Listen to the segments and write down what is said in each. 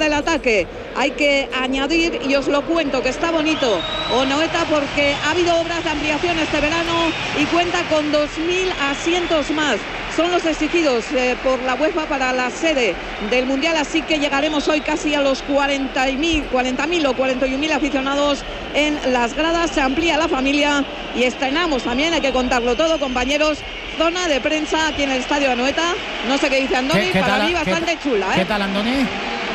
del ataque. Hay que añadir, y os lo cuento, que está bonito Anoeta porque ha habido obras de ampliación este verano y cuenta con 2.000 asientos más. Son los exigidos por la UEFA para la sede del Mundial, así que llegaremos hoy casi a los 40.000 o 41.000 aficionados en las gradas. Se amplía la familia y estrenamos también, hay que contarlo todo, compañeros, zona de prensa aquí en el estadio de Anoeta. No sé qué dice Andoni, para mí bastante chula. ¿Qué tal, Andoni?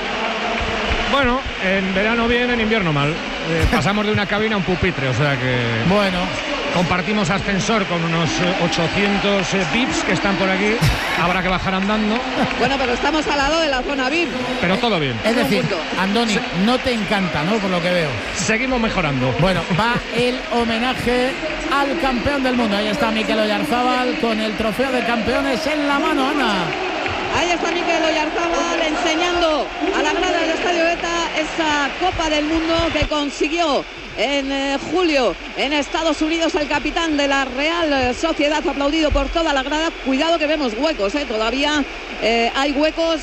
Bueno, en verano bien, en invierno mal. Pasamos de una cabina a un pupitre, o sea que... Bueno, compartimos ascensor con unos 800 VIPs que están por aquí. Habrá que bajar andando. Bueno, pero estamos al lado de la zona VIP. Pero todo bien. Es decir, Andoni, no te encanta, ¿no? Por lo que veo. Seguimos mejorando. Bueno, va el homenaje al campeón del mundo. Ahí está Mikel Oyarzábal con el trofeo de campeones en la mano, Ana. Ahí está Mikel Oyarzábal enseñando a la grada del Estadio ETA esa Copa del Mundo que consiguió en julio en Estados Unidos el capitán de la Real Sociedad, aplaudido por toda la grada. Cuidado que vemos huecos, todavía hay huecos.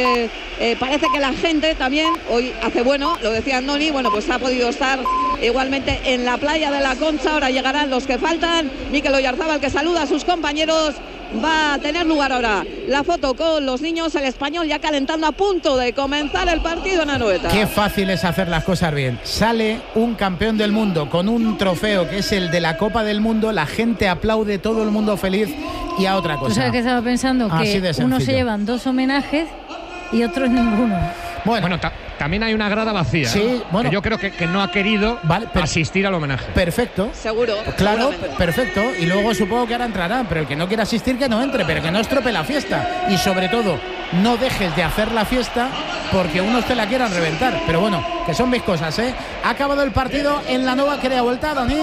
Parece que la gente también hoy hace bueno, lo decía Andoni, bueno, pues ha podido estar igualmente en la playa de la Concha. Ahora llegarán los que faltan. Mikel Oyarzábal, que saluda a sus compañeros. Va a tener lugar ahora la foto con los niños, el español ya calentando, a punto de comenzar el partido en Anoeta. Qué fácil es hacer las cosas bien. Sale un campeón del mundo con un trofeo que es el de la Copa del Mundo, la gente aplaude, todo el mundo feliz. Y a otra cosa. ¿Tú sabes que estaba pensando? Que unos se llevan 2 homenajes y otros ninguno. Bueno, también hay una grada vacía. Sí, bueno, que yo creo que no ha querido asistir al homenaje. Perfecto. Seguro. Claro, perfecto. Y luego supongo que ahora entrarán, pero el que no quiera asistir que no entre, pero que no estropee la fiesta. Y sobre todo, no dejes de hacer la fiesta porque unos te la quieran reventar. Pero bueno, que son mis cosas, ¿eh? Ha acabado el partido en la Nova Crea Vuelta, Dani.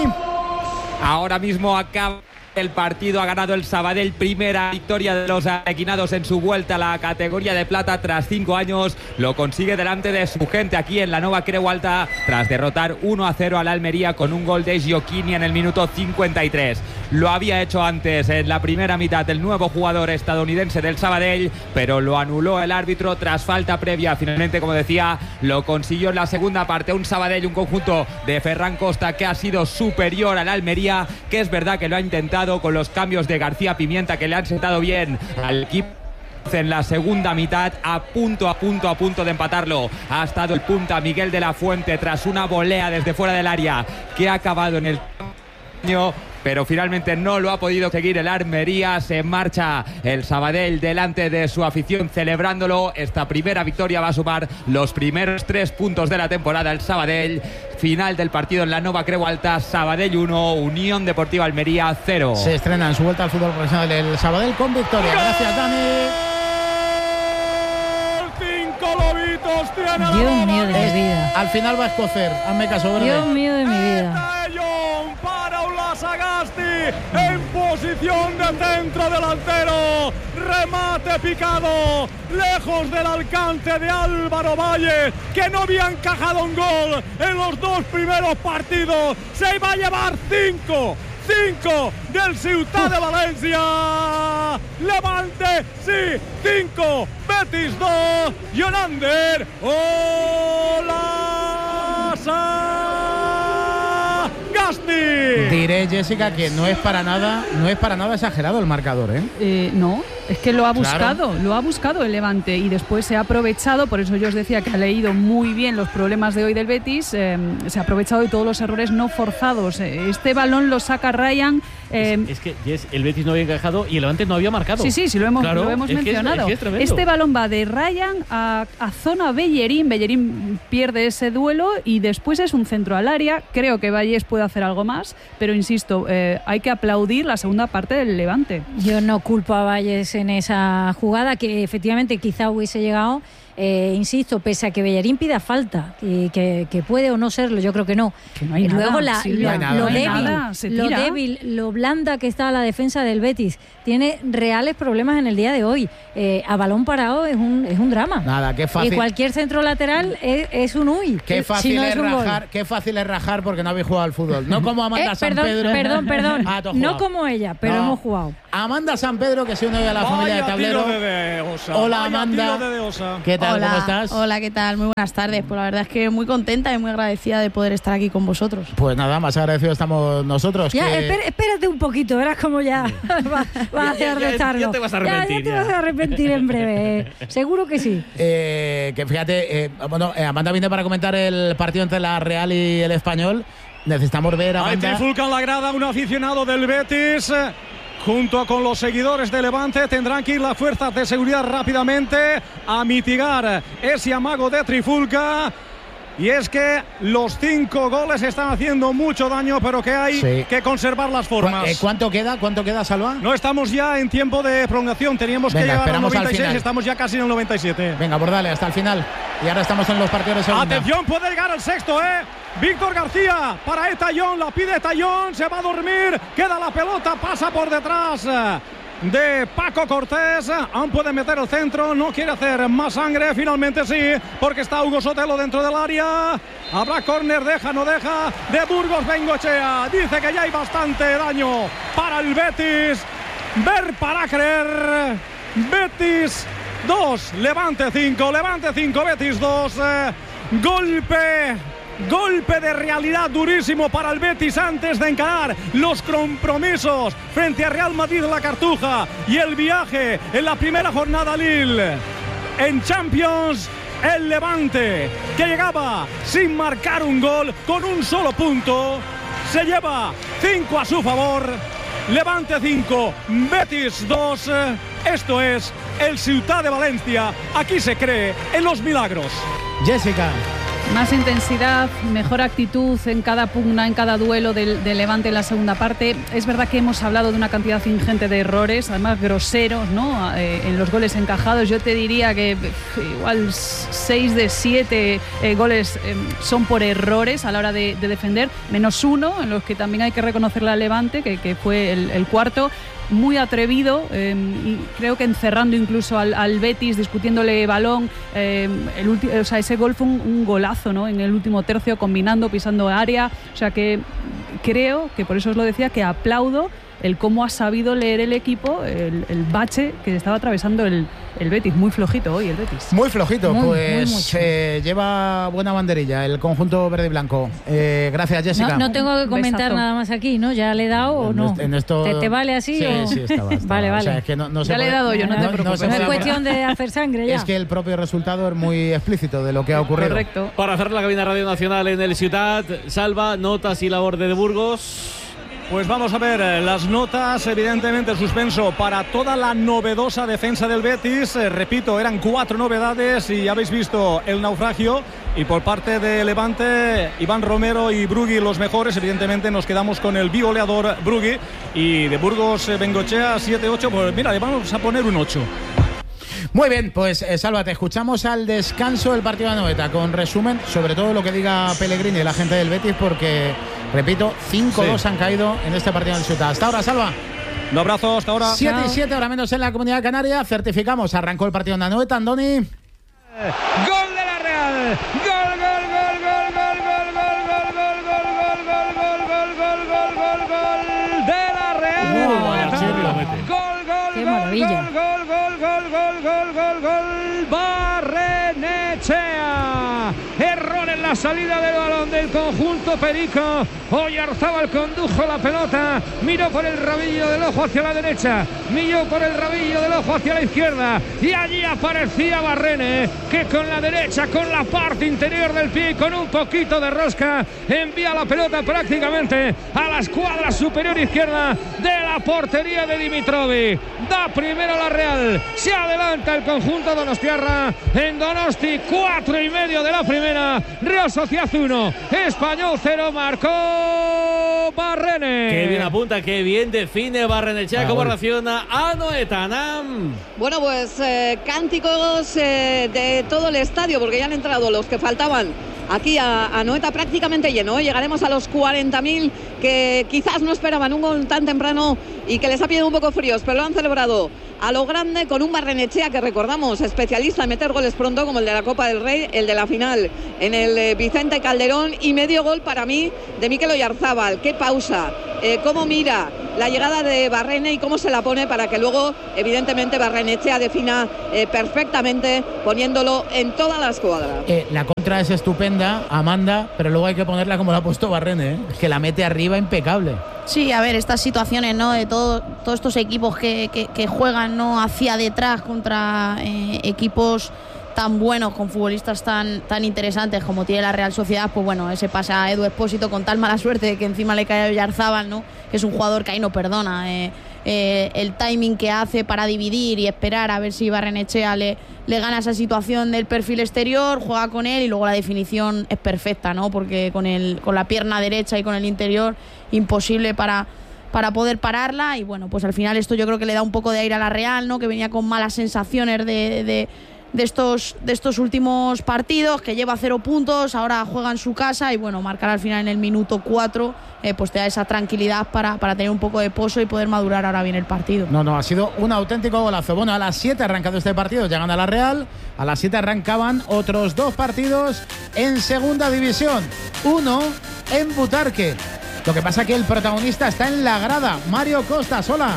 Ahora mismo acaba el partido, ha ganado el Sabadell, primera victoria de los arequinados en su vuelta a la categoría de plata tras 5 años. Lo consigue delante de su gente aquí en la Nova Creu Alta tras derrotar 1-0 al Almería con un gol de Giochini en el minuto 53. Lo había hecho antes en la primera mitad el nuevo jugador estadounidense del Sabadell, pero lo anuló el árbitro tras falta previa. Finalmente, como decía, lo consiguió en la segunda parte. Un Sabadell, un conjunto de Ferran Costa que ha sido superior al Almería, que es verdad que lo ha intentado con los cambios de García Pimienta que le han sentado bien al equipo. En la segunda mitad, a punto de empatarlo, ha estado el punta Miguel de la Fuente tras una volea desde fuera del área que ha acabado en el año, pero finalmente no lo ha podido seguir el Almería. Se marcha el Sabadell delante de su afición celebrándolo. Esta primera victoria va a sumar los primeros 3 puntos de la temporada. El Sabadell, final del partido en la Nova Creu Alta, Sabadell 1, Unión Deportiva Almería 0. Se estrena en su vuelta al fútbol profesional el Sabadell con victoria. Gracias, Dani. 5 lobitos tiene la Dios mío de mi vida. Al final va a escocer. Hazme caso, verde. Dios mío de mi vida. Para Sagasti en posición de centro delantero, remate picado lejos del alcance de Álvaro Valle, que no había encajado un gol en los 2 primeros partidos. Se iba a llevar 5 del Ciutat de Valencia. Levante, sí, 5, Betis 2, Jonander, hola, Sagasti. Diré, Jessica, que no es para nada exagerado el marcador, ¿eh? No, es que lo ha buscado el Levante y después se ha aprovechado. Por eso yo os decía que ha leído muy bien los problemas de hoy del Betis. Se ha aprovechado de todos los errores no forzados. Este balón lo saca Ryan. Es que el Betis no había encajado y el Levante no había marcado. Sí, lo hemos mencionado. Este balón va de Ryan a zona Bellerín. Bellerín pierde ese duelo y después es un centro al área. Creo que Valles puede hacer algo más, pero insisto, hay que aplaudir la segunda parte del Levante. Yo no culpo a Valles en esa jugada, que efectivamente quizá hubiese llegado. Insisto, pese a que Bellerín pida falta, que puede o no serlo, yo creo que no. Que no hay luego nada, lo débil, lo blanda que está la defensa del Betis, tiene reales problemas en el día de hoy. A balón parado es un drama. Nada, qué fácil. Y cualquier centro lateral es un uy. Qué fácil es rajar porque no habéis jugado al fútbol. No como Amanda San Pedro. Perdón. No como ella, pero hemos jugado. Amanda San Pedro, que se une hoy a la familia de Tablero. Hola, Amanda. ¿Qué tal? Hola, ¿Cómo estás? Hola, ¿qué tal? Muy buenas tardes. Pues la verdad es que muy contenta y muy agradecida de poder estar aquí con vosotros. Pues nada, más agradecidos estamos nosotros. Ya, que... espérate un poquito, verás cómo ya vas a hacer de estarlo. Ya te vas a arrepentir. Ya te vas a arrepentir en breve. Seguro que sí. Que fíjate, Amanda viene para comentar el partido entre la Real y el Español. Necesitamos ver a Amanda. Ahí trifulca en la grada un aficionado del Betis. Junto con los seguidores de Levante tendrán que ir las fuerzas de seguridad rápidamente a mitigar ese amago de trifulca. Y es que los 5 goles están haciendo mucho daño, pero que hay que conservar las formas. ¿Cuánto queda, Salva? No estamos ya en tiempo de prolongación. Teníamos que llegar al 96, estamos ya casi en el 97. Venga, pues dale, hasta el final. Y ahora estamos en los partidos de segunda. Atención, puede llegar el sexto, Víctor García para Etayón, la pide Etayón, se va a dormir, queda la pelota, pasa por detrás de Paco Cortés. Aún puede meter el centro, no quiere hacer más sangre, finalmente sí, porque está Hugo Sotelo dentro del área. Habrá córner, deja, no deja, de Burgos Bengoechea. Dice que ya hay bastante daño para el Betis. Ver para creer. Betis 2, Levante 5, Betis 2. Golpe de realidad durísimo para el Betis antes de encarar los compromisos frente a Real Madrid de la Cartuja y el viaje en la primera jornada a Lille. En Champions, el Levante, que llegaba sin marcar un gol, con un solo punto, se lleva 5 a su favor. Levante 5, Betis 2. Esto es el Ciutat de Valencia. Aquí se cree en los milagros. Jessica. Más intensidad, mejor actitud en cada pugna, en cada duelo del Levante en la segunda parte. Es verdad que hemos hablado de una cantidad ingente de errores, además groseros, ¿no? En los goles encajados. Yo te diría que igual 6 de 7 goles son por errores a la hora de defender, menos 1 en los que también hay que reconocerle al Levante, que fue el cuarto. Muy atrevido, y creo que encerrando incluso al Betis, discutiéndole balón. Ese gol fue un golazo, ¿no? En el último tercio, combinando, pisando área. O sea que creo que, por eso os lo decía, que aplaudo el cómo ha sabido leer el equipo el bache que estaba atravesando el Betis. Muy flojito hoy el Betis. Muy flojito, muy lleva buena banderilla el conjunto verde y blanco. Gracias, Jessica. No tengo que comentar nada más aquí, ¿no? ¿Ya le he dado o no? En esto... ¿Te vale así? Sí, estaba. Vale. O sea, es que no ya le he dado yo, no te preocupes. No es cuestión de hacer sangre ya. Es que el propio resultado es muy explícito de lo que ha ocurrido. Correcto. Para hacer la cabina Radio Nacional en el Ciutat, Salva, notas y labor de Burgos. Pues vamos a ver las notas. Evidentemente suspenso para toda la novedosa defensa del Betis. Repito, eran 4 novedades y habéis visto el naufragio. Y por parte de Levante, Iván Romero y Brugui los mejores. Evidentemente nos quedamos con el bigoleador Brugui. Y de Burgos Bengoechea 7-8. Pues mira, le vamos a poner un 8. Muy bien, pues Salva, te escuchamos al descanso del partido de Anoeta con resumen, sobre todo lo que diga Pellegrini y la gente del Betis, porque, repito, 5-2 han caído en este partido del Ciutat. Hasta ahora, Salva. Un abrazo, hasta ahora. 7-7, ahora menos en la Comunidad Canaria. Certificamos, arrancó el partido de Anoeta, Andoni. Gol de la Real. Gol de la Real. Qué maravilla. Gol, Barrenechea. Error en la salida del balón del conjunto perico. Oyarzábal condujo la pelota, miró por el rabillo del ojo hacia la derecha, miró por el rabillo del ojo hacia la izquierda, y allí aparecía Barrene, que con la derecha, con la parte interior del pie, con un poquito de rosca, envía la pelota prácticamente a la escuadra superior izquierda de la portería de Dimitrovic. Da primero la Real, se adelanta el conjunto donostiarra. En Donosti, 4,5 de la primera. Real Sociedad 1, Español 0, marcó Barrene. Qué bien apunta, qué bien define Barrenechea. ¿Cómo reacciona Anoeta, Nam? Bueno, pues cánticos de todo el estadio, porque ya han entrado los que faltaban aquí a Anoeta prácticamente lleno. Llegaremos a los 40.000 que quizás no esperaban un gol tan temprano y que les ha pillado un poco fríos, pero lo han celebrado a lo grande con un Barrenechea que, recordamos, especialista en meter goles pronto, como el de la Copa del Rey, el de la final en el Vicente Calderón, y medio gol para mí de Mikel Oyarzábal. Qué pausa, cómo mira, la llegada de Barrene y cómo se la pone para que luego, evidentemente, Barrenechea defina perfectamente, poniéndolo en toda la escuadra. La contra es estupenda, Amanda, pero luego hay que ponerla como la ha puesto Barrene, es que la mete arriba impecable. Sí, a ver, estas situaciones, ¿no? De todos estos equipos que juegan, ¿no?, hacia detrás contra equipos tan buenos, con futbolistas tan interesantes como tiene la Real Sociedad, pues bueno, ese pasa a Edu Expósito con tal mala suerte de que encima le cae a Oyarzábal, ¿no?, que es un jugador que ahí no perdona. El timing que hace para dividir y esperar a ver si Barrenechea le gana esa situación del perfil exterior, juega con él y luego la definición es perfecta, ¿no?, porque con la pierna derecha y con el interior imposible para poder pararla. Y bueno, pues al final esto yo creo que le da un poco de aire a la Real, ¿no?, que venía con malas sensaciones de estos últimos partidos, que lleva 0 puntos, ahora juega en su casa y bueno, marcar al final en el minuto 4 pues te da esa tranquilidad para tener un poco de pozo y poder madurar ahora bien el partido. No, ha sido un auténtico golazo. Bueno, a las 7 ha arrancado este partido, ya gana la Real. A las 7 arrancaban otros 2 partidos en segunda división, uno en Butarque. Lo que pasa es que el protagonista está en la grada. Mario Costas, hola.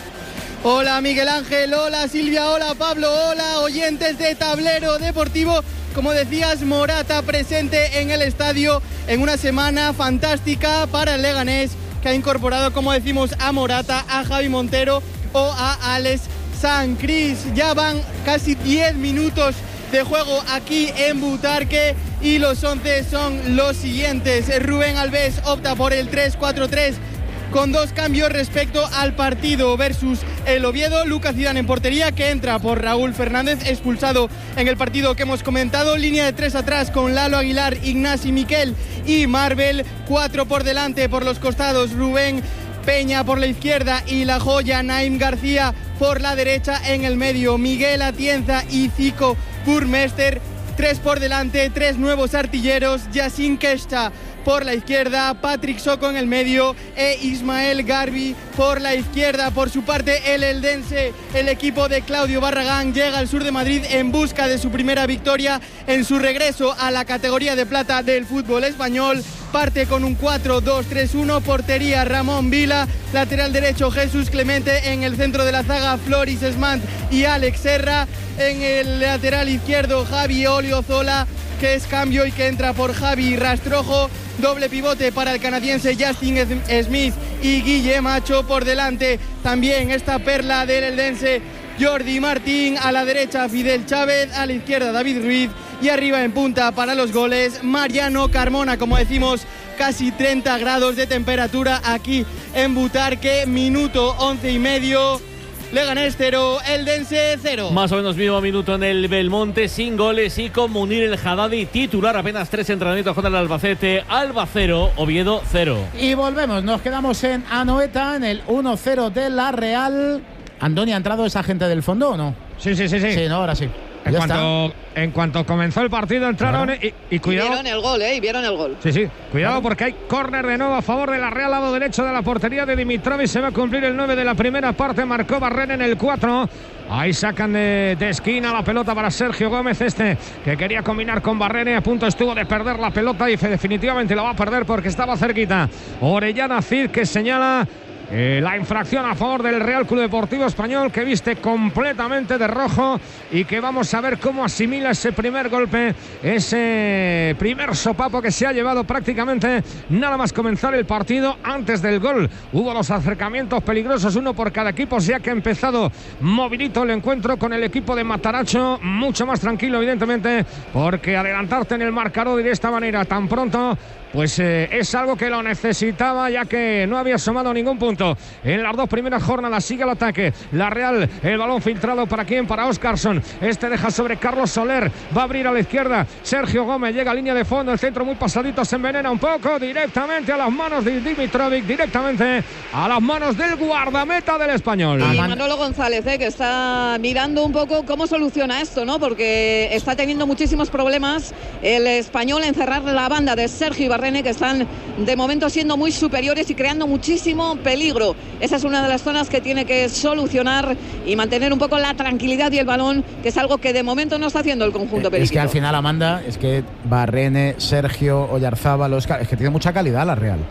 Hola Miguel Ángel, hola Silvia, hola Pablo, hola oyentes de Tablero Deportivo. Como decías, Morata presente en el estadio en una semana fantástica para el Leganés, que ha incorporado, como decimos, a Morata, a Javi Montero o a Alex Sancris. Ya van casi 10 minutos de juego aquí en Butarque y los 11 son los siguientes. Rubén Alves opta por el 3-4-3 con 2 cambios respecto al partido versus el Oviedo. Lucas Zidane en portería, que entra por Raúl Fernández, expulsado en el partido que hemos comentado. Línea de 3 atrás con Lalo Aguilar, Ignasi Miquel y Marvel. 4 por delante por los costados, Rubén Peña por la izquierda y la joya Naim García por la derecha. En el medio, Miguel Atienza y Zico Burmester. 3 por delante, 3 nuevos artilleros, Yacine Kesta por la izquierda, Patrick Soko en el medio e Ismael Garbi por la izquierda. Por su parte, el eldense, el equipo de Claudio Barragán, llega al sur de Madrid en busca de su primera victoria en su regreso a la categoría de plata del fútbol español. Parte con un 4-2-3-1, portería Ramón Vila, lateral derecho Jesús Clemente, en el centro de la zaga Floris Esmant y Alex Serra, en el lateral izquierdo Javi Oliozola, que es cambio y que entra por Javi Rastrojo. Doble pivote para el canadiense Justin Smith y Guille Macho. Por delante también esta perla del eldense Jordi Martín, a la derecha Fidel Chávez, a la izquierda David Ruiz y arriba en punta para los goles Mariano Carmona. Como decimos, casi 30 grados de temperatura aquí en Butarque, minuto 11 y medio. Leganés 0, Eldense 0. Más o menos mismo minuto en el Belmonte, sin goles y con Munir El Haddadi titular. Apenas 3 entrenamientos contra el Albacete. Alba 0, Oviedo 0. Y volvemos, nos quedamos en Anoeta, en el 1-0 de la Real. Andoni, ¿ha entrado esa gente del fondo o no? Sí. Sí, no, ahora sí. En cuanto comenzó el partido entraron y cuidado. Y vieron el gol. Sí, cuidado porque hay córner de nuevo a favor de la Real, lado derecho de la portería de Dimitrovic. Se va a cumplir el 9 de la primera parte, marcó Barrene en el 4. Ahí sacan de esquina la pelota para Sergio Gómez, que quería combinar con Barrene, a punto estuvo de perder la pelota y definitivamente la va a perder porque estaba cerquita. Orellana Cid, que señala la infracción a favor del Real Club Deportivo Español, que viste completamente de rojo y que vamos a ver cómo asimila ese primer golpe, ese primer sopapo que se ha llevado prácticamente nada más comenzar el partido. Antes del gol hubo los acercamientos peligrosos, uno por cada equipo, ya que ha empezado movilito el encuentro con el equipo de Mataracho, mucho más tranquilo evidentemente, porque adelantarte en el marcador de esta manera tan pronto pues es algo que lo necesitaba, ya que no había sumado ningún punto en las 2 primeras jornadas. Sigue el ataque la Real, el balón filtrado para quién, para Óscarson, deja sobre Carlos Soler, va a abrir a la izquierda Sergio Gómez, llega a línea de fondo, el centro muy pasadito, se envenena un poco, directamente a las manos de Dimitrovic, directamente a las manos del guardameta del Español. Y Manolo González, que está mirando un poco cómo soluciona esto, ¿no? Porque está teniendo muchísimos problemas el Español en cerrar la banda de Sergio Ibarra, que están de momento siendo muy superiores y creando muchísimo peligro. Esa es una de las zonas que tiene que solucionar y mantener un poco la tranquilidad y el balón, que es algo que de momento no está haciendo el conjunto periquito. Es que al final, Amanda, es que Barrene, Sergio, Oyarzábal, Óscar, es que tiene mucha calidad la Real.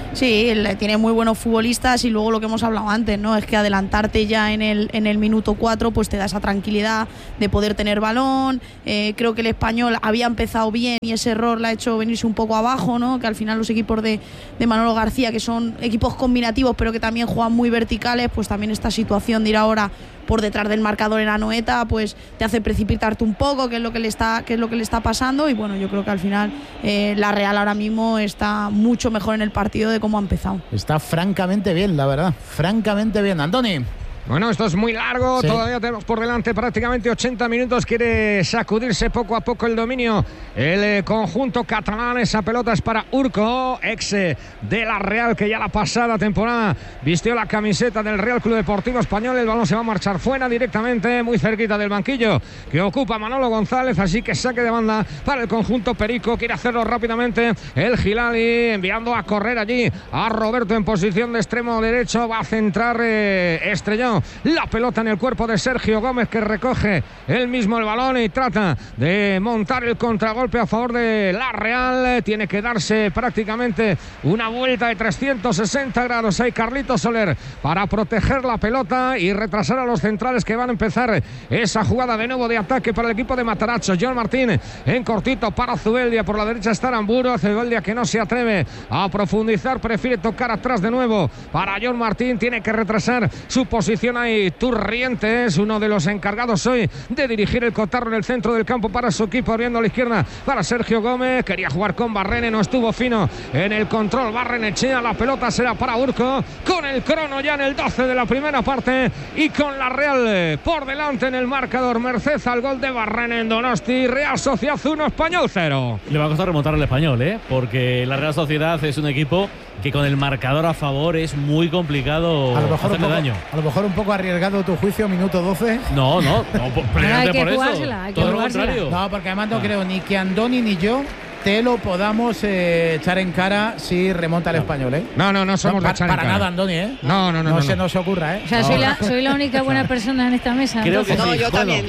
Sí, tiene muy buenos futbolistas y luego lo que hemos hablado antes, ¿no? Es que adelantarte ya en el minuto 4 pues te da esa tranquilidad de poder tener balón. Creo que el Español había empezado bien y ese error le ha hecho venirse un poco abajo, ¿no? Que al final los equipos de Manolo García, que son equipos combinativos pero que también juegan muy verticales, pues también esta situación de ir ahora por detrás del marcador en Anoeta pues te hace precipitarte un poco, que es lo que le está pasando. Y bueno, yo creo que al final la Real ahora mismo está mucho mejor en el partido de cómo ha empezado. Está francamente bien, la verdad, francamente bien. Andoni. Bueno, esto es muy largo, sí. Todavía tenemos por delante prácticamente 80 minutos, quiere sacudirse poco a poco el dominio el conjunto catalán. Esa pelota es para Urco, ex de la Real, que ya la pasada temporada vistió la camiseta del Real Club Deportivo Español. El balón se va a marchar fuera directamente, muy cerquita del banquillo que ocupa Manolo González, así que saque de banda para el conjunto perico. Quiere hacerlo rápidamente el Gilali, enviando a correr allí a Roberto en posición de extremo derecho. Va a centrar Estrellón la pelota en el cuerpo de Sergio Gómez, que recoge él mismo el balón y trata de montar el contragolpe a favor de la Real. Tiene que darse prácticamente una vuelta de 360 grados ahí Carlitos Soler para proteger la pelota y retrasar a los centrales, que van a empezar esa jugada de nuevo de ataque para el equipo de Matarazzo. John Martín en cortito para Zubeldia, por la derecha está Aramburu. Zubeldia, que no se atreve a profundizar, prefiere tocar atrás de nuevo para John Martín. Tiene que retrasar su posición ahí Turriente, es uno de los encargados hoy de dirigir el cotarro en el centro del campo para su equipo, abriendo a la izquierda para Sergio Gómez. Quería jugar con Barrene, no estuvo fino en el control Barrenechea. La pelota será para Urco, con el crono ya en el 12 de la primera parte y con la Real por delante en el marcador, merced al gol de Barrene en Donosti. Real Sociedad 1, Español 0. Le va a costar remontar al Español, porque la Real Sociedad es un equipo que con el marcador a favor es muy complicado hacerle daño. A lo mejor un poco arriesgado tu juicio, minuto 12. No, precisamente por eso. Todo lo contrario. No, porque además no creo ni que Andoni ni yo te lo podamos echar en cara si remonta el Español, ¿eh? No somos de echar en cara. Para nada, Andoni, ¿eh? No se nos ocurra, ¿eh? O sea, soy la única buena persona en esta mesa. Creo que no, sí. yo también.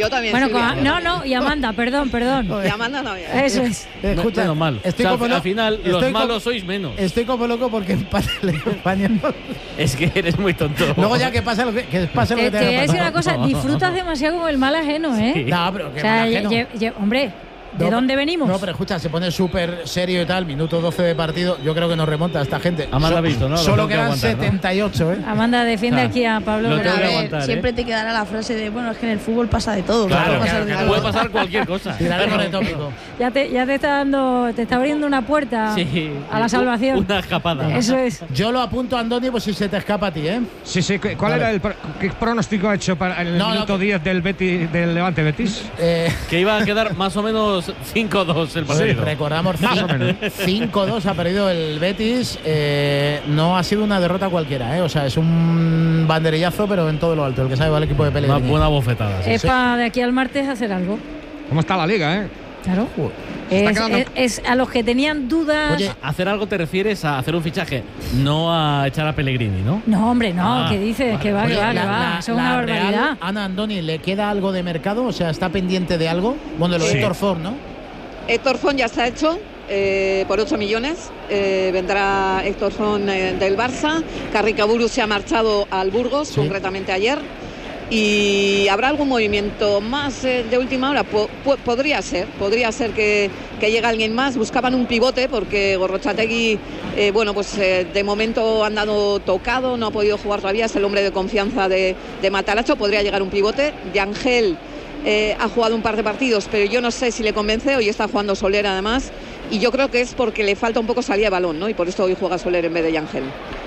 Bueno, y Amanda, perdón. Y Amanda no. Eso es. Escucha, no, mal. Al final, los malos sois menos. Estoy como loco porque empate el Español. Es que eres muy tonto. Luego ya que pase lo que te voy a decir una cosa, disfrutas demasiado con el mal ajeno, ¿eh? Sí. No, pero que mal ajeno. Hombre, ¿de dónde venimos? No, pero escucha, se pone súper serio y tal, minuto 12 de partido. Yo creo que nos remonta esta gente. Amanda ha visto, ¿no? Solo quedan 78, ¿eh? Amanda defiende aquí a Pablo. Siempre te quedará la frase de, bueno, es que en el fútbol pasa de todo. Claro, puede pasar cualquier cosa. Ya te está abriendo una puerta a la salvación. Una escapada. Eso es. Yo lo apunto a Andoni por si se te escapa a ti, ¿eh? Sí. ¿Cuál era qué pronóstico ha hecho para el minuto 10 del Levante Betis? Que iba a quedar más o menos 5-2 el partido. Sí, recordamos, más o menos 5-2 ha perdido el Betis. No ha sido una derrota cualquiera, ¿eh? O sea, es un banderillazo, pero en todo lo alto, el que sabe va el equipo de Pellegrini. Una buena bofetada. Es para de aquí al martes hacer algo. ¿Cómo está la liga, eh? Claro. Es a los que tenían dudas. Oye, ¿hacer algo te refieres a hacer un fichaje? No a echar a Pellegrini, ¿no? No, hombre, no. ¿Qué dices? Que va. Es una barbaridad. Real, Ana, Andoni, ¿le queda algo de mercado? O sea, ¿está pendiente de algo? Bueno, lo de Héctor Font, ¿no? Héctor Font ya está hecho. Por 8 millones vendrá Héctor Font del Barça. Carricaburu se ha marchado al Burgos, concretamente ayer. Y habrá algún movimiento más de última hora. Podría ser que llegue alguien más. Buscaban un pivote porque Gorrotxategi de momento ha andado tocado, no ha podido jugar todavía, es el hombre de confianza de Matarazzo. Podría llegar un pivote. Yangel ha jugado un par de partidos, pero yo no sé si le convence. Hoy está jugando Soler además, y yo creo que es porque le falta un poco salida de balón, ¿no? Y por esto hoy juega Soler en vez de Yangel.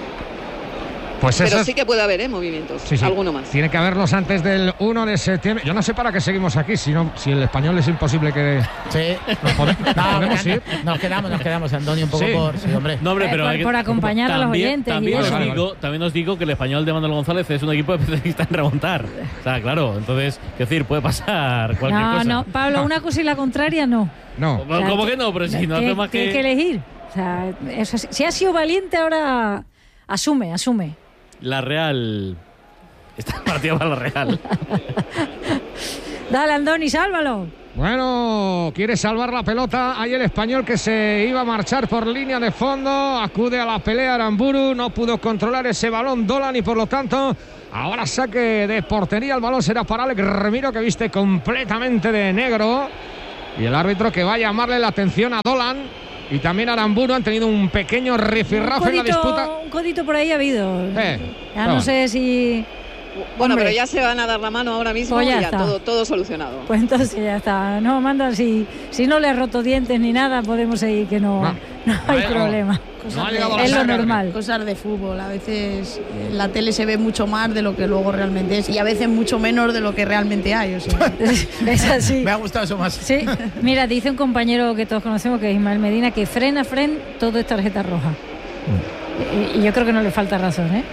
Pues pero sí que puede haber movimientos, alguno más. Tiene que haberlos antes del 1 de septiembre. Yo no sé para qué seguimos aquí, si el Español es imposible que... Sí. Podemos ir. Nos quedamos, Antonio, un poco por... Sí, hombre. No, hombre, pero por acompañar a los oyentes. También os digo que el Español de Manuel González es un equipo especialista en remontar. O sea, claro, entonces, es decir, puede pasar cualquier cosa. No, Pablo, una cosa y la contraria no. No. O sea, ¿cómo que no? Pero si no hace más que... Tienes que elegir. O sea, si ha sido valiente ahora, asume. La Real. Está partida para la Real. Dale, Andoni, sálvalo. Bueno, quiere salvar la pelota. Ahí el español que se iba a marchar por línea de fondo. Acude a la pelea Aramburu. No pudo controlar ese balón Dolan y por lo tanto ahora saque de portería. El balón será para Alex Remiro, que viste completamente de negro. Y el árbitro que va a llamarle la atención a Dolan. Y también Aramburu han tenido un pequeño rifirrafe en la disputa. Un codito por ahí ha habido. Ya no sé si... Bueno, pero ya se van a dar la mano ahora mismo pues y ya todo solucionado. Pues entonces ya está. No, Amanda, si no le ha roto dientes ni nada, podemos seguir, que no hay problema. Es lo normal. Cosas de fútbol. A veces la tele se ve mucho más de lo que luego realmente es y a veces mucho menos de lo que realmente hay. O sea. Es así. Me ha gustado eso más. Sí. Mira, dice un compañero que todos conocemos, que es Ismael Medina, que frena, todo es tarjeta roja. Y yo creo que no le falta razón, ¿eh?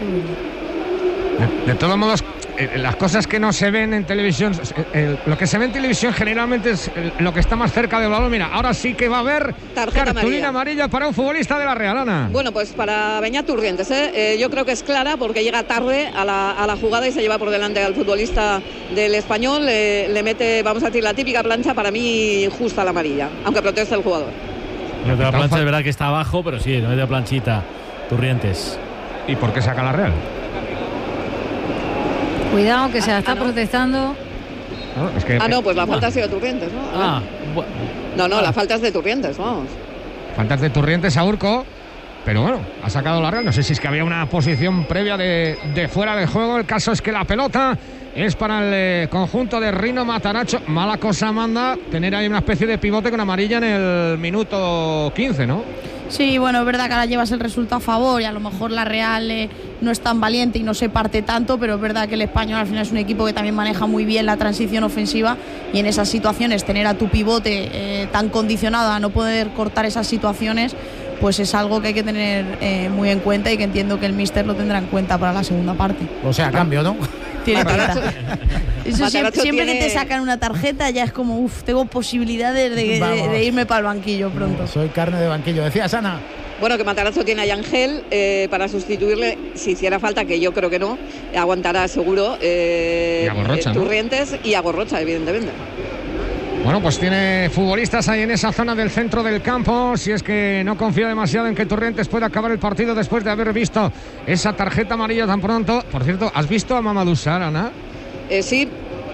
De todos modos, las cosas que no se ven en televisión, lo que se ve en televisión generalmente es lo que está más cerca del balón. Mira, ahora sí que va a haber cartulina amarilla para un futbolista de la Real, Ana. Bueno, pues para Beñat Turrientes, yo creo que es clara porque llega tarde a la jugada y se lleva por delante al futbolista del Español. Le mete, vamos a decir, la típica plancha, para mí justa la amarilla, aunque protesta el jugador. La plancha es verdad que está abajo, pero sí, no mete la planchita Turrientes. ¿Y por qué saca la Real? Cuidado, que se la está protestando. No, pues la falta ha sido de Turrientes, ¿no? No, la falta es de Turrientes, vamos. Faltas de Turrientes a Urco, pero bueno, ha sacado la Real. No sé si es que había una posición previa de fuera de juego. El caso es que la pelota es para el conjunto de Rino Matarazzo. Mala cosa manda tener ahí una especie de pivote con amarilla en el minuto 15, ¿no? Sí, bueno, es verdad que ahora llevas el resultado a favor y a lo mejor la Real no es tan valiente y no se parte tanto, pero es verdad que el Español al final es un equipo que también maneja muy bien la transición ofensiva y en esas situaciones tener a tu pivote tan condicionado a no poder cortar esas situaciones, pues es algo que hay que tener muy en cuenta y que entiendo que el míster lo tendrá en cuenta para la segunda parte. O sea, cambio, ¿no? Tiene pinta. Eso siempre que te sacan una tarjeta ya es como, tengo posibilidades de irme para el banquillo pronto. Soy carne de banquillo. Decías, Ana. Bueno, que Matarazzo tiene a Yangel para sustituirle, si hiciera falta, que yo creo que no, aguantará seguro y a Gorrocha, Turrientes, ¿no? Y a Gorrocha, evidentemente. Bueno, pues tiene futbolistas ahí en esa zona del centro del campo. Si es que no confía demasiado en que Turrientes pueda acabar el partido después de haber visto esa tarjeta amarilla tan pronto. Por cierto, ¿has visto a Mamadou Sarr, Ana? Sí.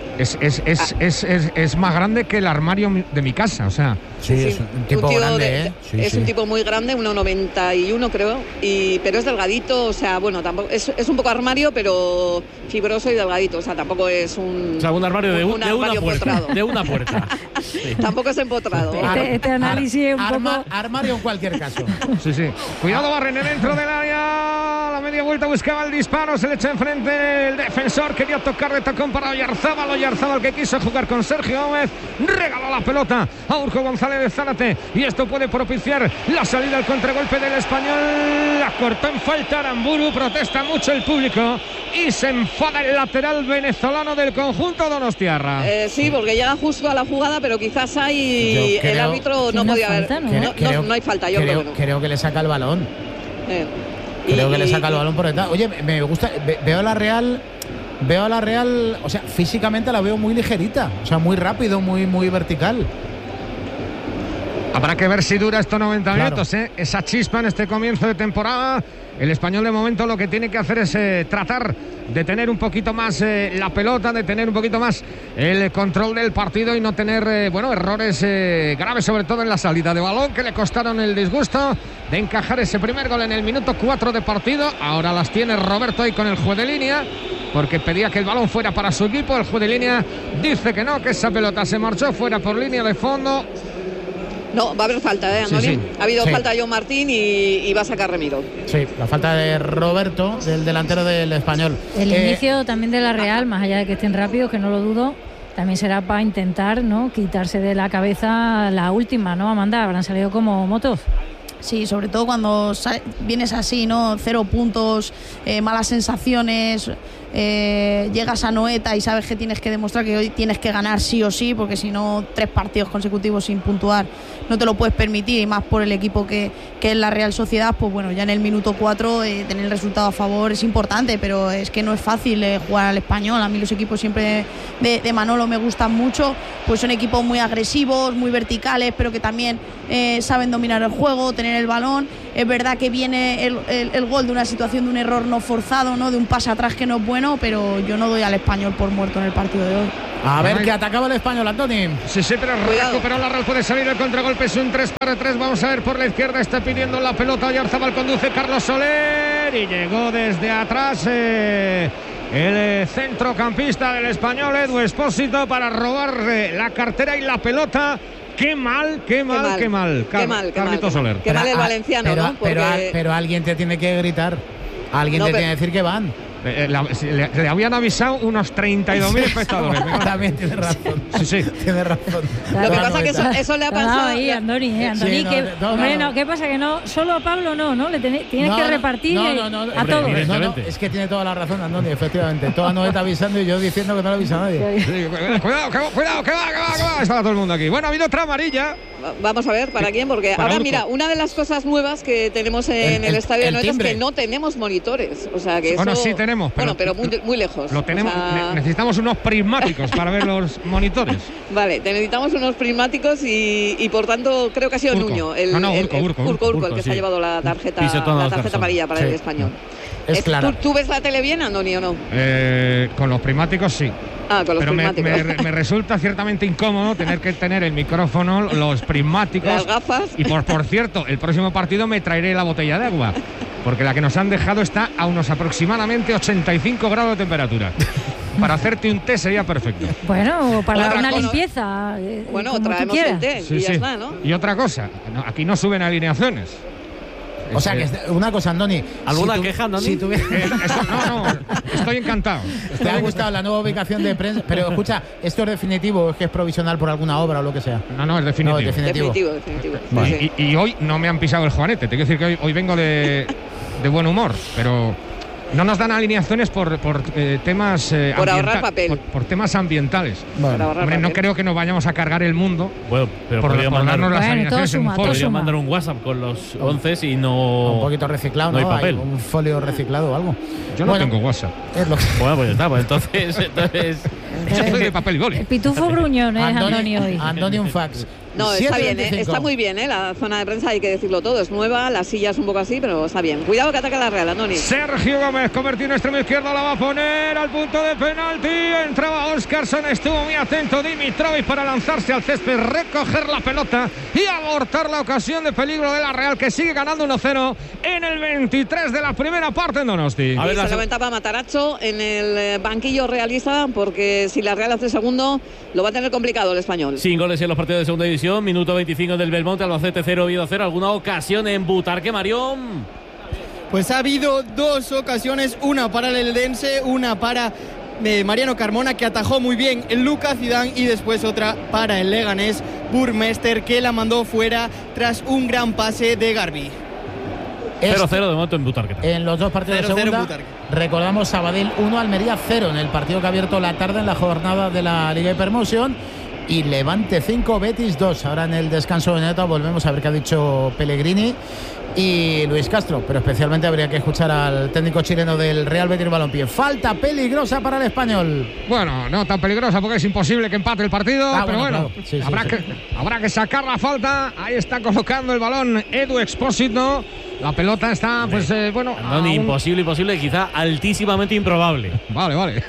Es más grande que el armario de mi casa, o sea. Sí, es un tipo grande, es un tipo muy grande, 1,91 creo, pero es delgadito, o sea, bueno, tampoco es un poco armario, pero fibroso y delgadito, o sea, tampoco es un... O sea, un armario de una puerta. Sí. Tampoco es empotrado. Este análisis es un poco... Armario en cualquier caso. Sí. Cuidado, Barren dentro del área, la media vuelta buscaba el disparo, se le echa enfrente el defensor, quería tocar de tacón para Oyarzábal que quiso jugar con Sergio Gómez, regaló la pelota a Urco González de Zárate y esto puede propiciar la salida al contragolpe del Español. La cortó en falta Aramburu, protesta mucho el público y se enfada el lateral venezolano del conjunto donostiarra. Sí, porque llega justo a la jugada, pero quizás el árbitro no podía haber. No hay falta, yo creo que no. Creo que le saca el balón. Creo que le saca el balón por detrás. Oye, me gusta, veo a la Real, o sea, físicamente la veo muy ligerita, o sea, muy rápido, muy vertical. Habrá que ver si dura estos 90 minutos, esa chispa en este comienzo de temporada. El Español de momento lo que tiene que hacer es tratar de tener un poquito más la pelota, de tener un poquito más el control del partido y no tener errores graves, sobre todo en la salida de balón, que le costaron el disgusto de encajar ese primer gol en el minuto 4 de partido. Ahora las tiene Roberto ahí con el juez de línea, porque pedía que el balón fuera para su equipo. El juez de línea dice que no, que esa pelota se marchó fuera por línea de fondo. No, va a haber falta, Andoni. Sí. Ha habido falta de John Martín y va a sacar Remiro. Sí, la falta de Roberto, del delantero del Español. El inicio también de la Real, más allá de que estén rápidos, que no lo dudo, también será para intentar, ¿no?, quitarse de la cabeza la última, ¿no, Amanda? Habrán salido como motos. Sí, sobre todo cuando vienes así, ¿no? 0 puntos, malas sensaciones, llegas a Noeta y sabes que tienes que demostrar que hoy tienes que ganar sí o sí, porque si no 3 partidos consecutivos sin puntuar no te lo puedes permitir, y más por el equipo que es la Real Sociedad. Pues bueno, ya en el minuto 4 tener el resultado a favor es importante, pero es que no es fácil jugar al Español. A mí los equipos siempre de Manolo me gustan mucho, pues son equipos muy agresivos, muy verticales, pero que también saben dominar el juego, tener el balón. Es verdad que viene el gol de una situación de un error no forzado, ¿no? De un pase atrás que no es bueno, pero yo no doy al Español por muerto en el partido de hoy. A ver que atacaba el Español, Antoni. Sí, pero recuperó la Real, puede salir el contragolpe, es un 3-3. Vamos a ver por la izquierda, está pidiendo la pelota Oyarzabal, conduce Carlos Soler y llegó desde atrás el centrocampista del Español, Edu Expósito, para robar la cartera y la pelota. Qué mal. Carlitos Soler. Qué mal el valenciano, ¿no? Pero alguien te tiene que gritar. Alguien te tiene que decir que van. Le habían avisado unos 32.000 espectadores. También tiene razón. Sí. Tiene razón. Lo que pasa es que eso le ha pasado ahí, Andoni. Sí, ¿qué pasa? Que no, solo a Pablo no, le tienes que repartir a todos. No, es que tiene toda la razón, Andoni, efectivamente. Toda Noeta avisando y yo diciendo que no le avisa a nadie. Sí, cuidado, que va. Está todo el mundo aquí. Bueno, ha habido otra amarilla. Vamos a ver para quién, porque ahora mira, una de las cosas nuevas que tenemos en el estadio de Noeta es que no tenemos monitores. O sea que bueno, eso, sí tenemos, pero muy lejos. Lo tenemos, necesitamos unos prismáticos para ver los monitores. Vale, necesitamos unos prismáticos y por tanto creo que ha sido Urco. Nuño, Urco, el que se ha llevado la tarjeta amarilla para el Español. Es claro. ¿Tú ves la tele bien, Andoni, o no? Con los prismáticos sí. Con los prismáticos. Me resulta ciertamente incómodo tener que tener el micrófono, los prismáticos, las gafas. Y por cierto, el próximo partido me traeré la botella de agua, porque la que nos han dejado está a unos aproximadamente 85 grados de temperatura. Para hacerte un té sería perfecto. Bueno, para una limpieza. Bueno, traemos el té y ya está, ¿no? Y otra cosa, aquí no suben alineaciones. O sea, que una cosa, Andoni. ¿Alguna queja, Andoni? No, estoy encantado. ¿Te ha gustado la nueva ubicación de prensa? Pero escucha, ¿esto es definitivo o es que es provisional por alguna obra o lo que sea? No, es definitivo. Definitivo. Vale. Y hoy no me han pisado el juanete. Te quiero decir que hoy vengo de buen humor, pero no nos dan alineaciones por temas por ahorrar papel. Por temas ambientales. Bueno. Hombre, no creo que nos vayamos a cargar el mundo. Bueno, pero por darnos las alineaciones en un folio. Podrían mandar un WhatsApp con los 11 y no. Un poquito reciclado, no hay papel. Un folio reciclado o algo. Yo no tengo WhatsApp. Bueno, pues ya está. Pues entonces. Yo soy de papel y boli. El pitufo gruñón, Andoni hoy. Andoni, un fax. No, está bien, está muy bien, la zona de prensa, hay que decirlo todo, es nueva, la silla es un poco así, pero está bien. Cuidado que ataca la Real, Andoni. Sergio Gómez convertido en extremo izquierdo, la va a poner al punto de penalti. Entraba Óscarson, estuvo muy atento Dimitrovic para lanzarse al césped, recoger la pelota y abortar la ocasión de peligro de la Real, que sigue ganando 1-0 en el 23 de la primera parte en Donosti. A ver, se lamentaba Matarazzo en el banquillo realista, porque si la Real hace segundo, lo va a tener complicado el Español. Sin goles en los partidos de segunda división. Minuto 25 del Belmonte, Albacete 0, Oviedo 0. ¿Alguna ocasión en Butarque, Marión? Pues ha habido 2 ocasiones, una para el Eldense, una para Mariano Carmona, que atajó muy bien el Lucas Zidane, y después otra para el Leganés, Burmester, que la mandó fuera tras un gran pase de Garbi. 0-0 de momento en Butarque. En los 2 partidos de segunda, recordamos Sabadell 1, Almería 0, en el partido que ha abierto la tarde en la jornada de la Liga Hypermotion. Y Levante 5, Betis 2. Ahora en el descanso de Neta volvemos a ver qué ha dicho Pellegrini y Luis Castro, pero especialmente habría que escuchar al técnico chileno del Real Betis Balompié. Falta peligrosa para el Español. Bueno, no tan peligrosa porque es imposible que empate el partido, pero bueno, claro. Sí, habrá que sacar la falta. Ahí está colocando el balón Edu Expósito. La pelota está, pues, imposible, quizá altísimamente improbable. Vale.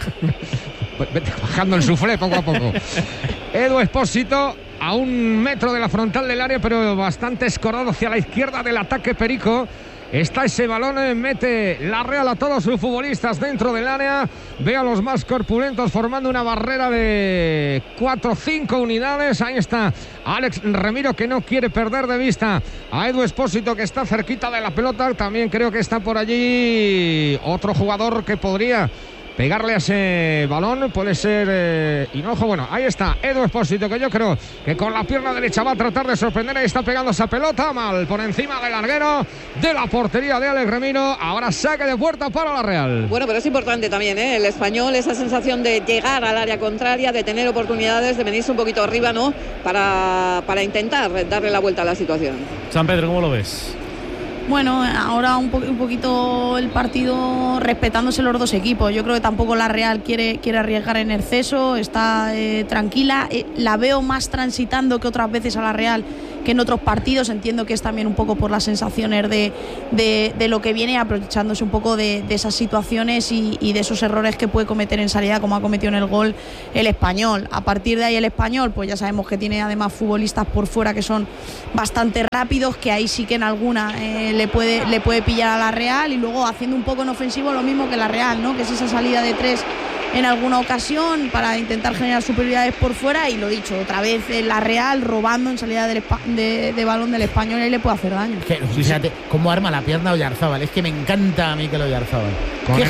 Vete bajando el suflé poco a poco. Edu Expósito a 1 metro de la frontal del área, pero bastante escorado hacia la izquierda del ataque Perico. Está ese balón, mete la Real a todos sus futbolistas dentro del área. Ve a los más corpulentos formando una barrera de 4 o 5 unidades. Ahí está Alex Remiro, que no quiere perder de vista a Edu Expósito, que está cerquita de la pelota. También creo que está por allí otro jugador que podría pegarle a ese balón. Puede ser Hinojo. Bueno, ahí está Edu Expósito, que yo creo que con la pierna derecha va a tratar de sorprender. Ahí está pegando esa pelota mal por encima del larguero de la portería de Alex Remiro. Ahora saque de puerta para la Real. Bueno, pero es importante también, el Español, esa sensación de llegar al área contraria, de tener oportunidades, de venirse un poquito arriba, ¿no? Para intentar darle la vuelta a la situación. San Pedro, ¿cómo lo ves? Bueno, ahora un poquito el partido respetándose los dos equipos. Yo creo que tampoco la Real quiere arriesgar en exceso, está tranquila. La veo más transitando que otras veces a la Real que en otros partidos. Entiendo que es también un poco por las sensaciones de lo que viene, aprovechándose un poco de esas situaciones y de esos errores que puede cometer en salida, como ha cometido en el gol el Español. A partir de ahí el Español, pues ya sabemos que tiene además futbolistas por fuera que son bastante rápidos, que ahí sí que en alguna le puede pillar a la Real, y luego haciendo un poco en ofensivo lo mismo que la Real, ¿no? Que es esa salida de 3 en alguna ocasión para intentar generar superioridades por fuera, y lo dicho, otra vez la Real robando en salida de balón del Español, y le puede hacer daño. Fíjate cómo arma la pierna Oyarzábal, es que me encanta a Mikel Oyarzábal. Con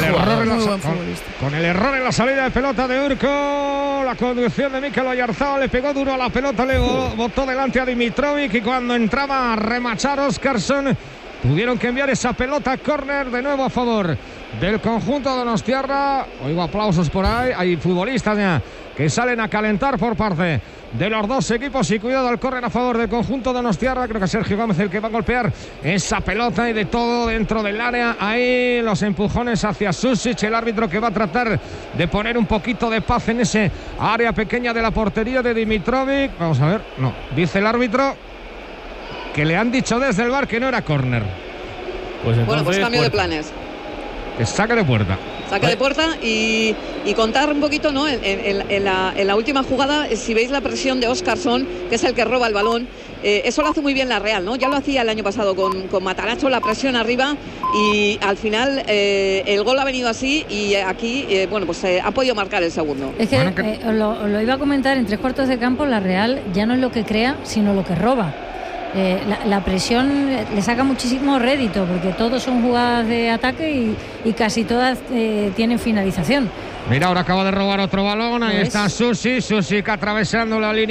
el error en la salida de pelota de Urco, la conducción de Mikel Oyarzábal, le pegó duro a la pelota, le botó delante a Dimitrovic, y cuando entraba a remachar Óscarsson, tuvieron que enviar esa pelota a córner de nuevo a favor del conjunto de Donostiarra. Oigo aplausos por ahí. Hay futbolistas ya que salen a calentar por parte de los dos equipos, y cuidado al córner a favor del conjunto de Donostiarra. Creo que Sergio Gómez el que va a golpear esa pelota, y de todo dentro del área. Ahí los empujones hacia Susic, el árbitro que va a tratar de poner un poquito de paz en ese área pequeña de la portería de Dimitrovic. Vamos a ver, no, dice el árbitro que le han dicho desde el VAR que no era córner. Pues entonces, bueno, pues cambio de planes. Que saque de puerta. Saque de puerta y contar un poquito, ¿no? En la última jugada, si veis la presión de Óscarsson, que es el que roba el balón, eso lo hace muy bien la Real, ¿no? Ya lo hacía el año pasado con Matarazzo, la presión arriba, y al final el gol ha venido así, y aquí, bueno, pues ha podido marcar el segundo. Es que lo iba a comentar, en 3/4 de campo la Real ya no es lo que crea, sino lo que roba. La presión le saca muchísimo rédito, porque todos son jugadas de ataque y casi todas tienen finalización. Mira, ahora acaba de robar otro balón. Ahí está Susic atravesando la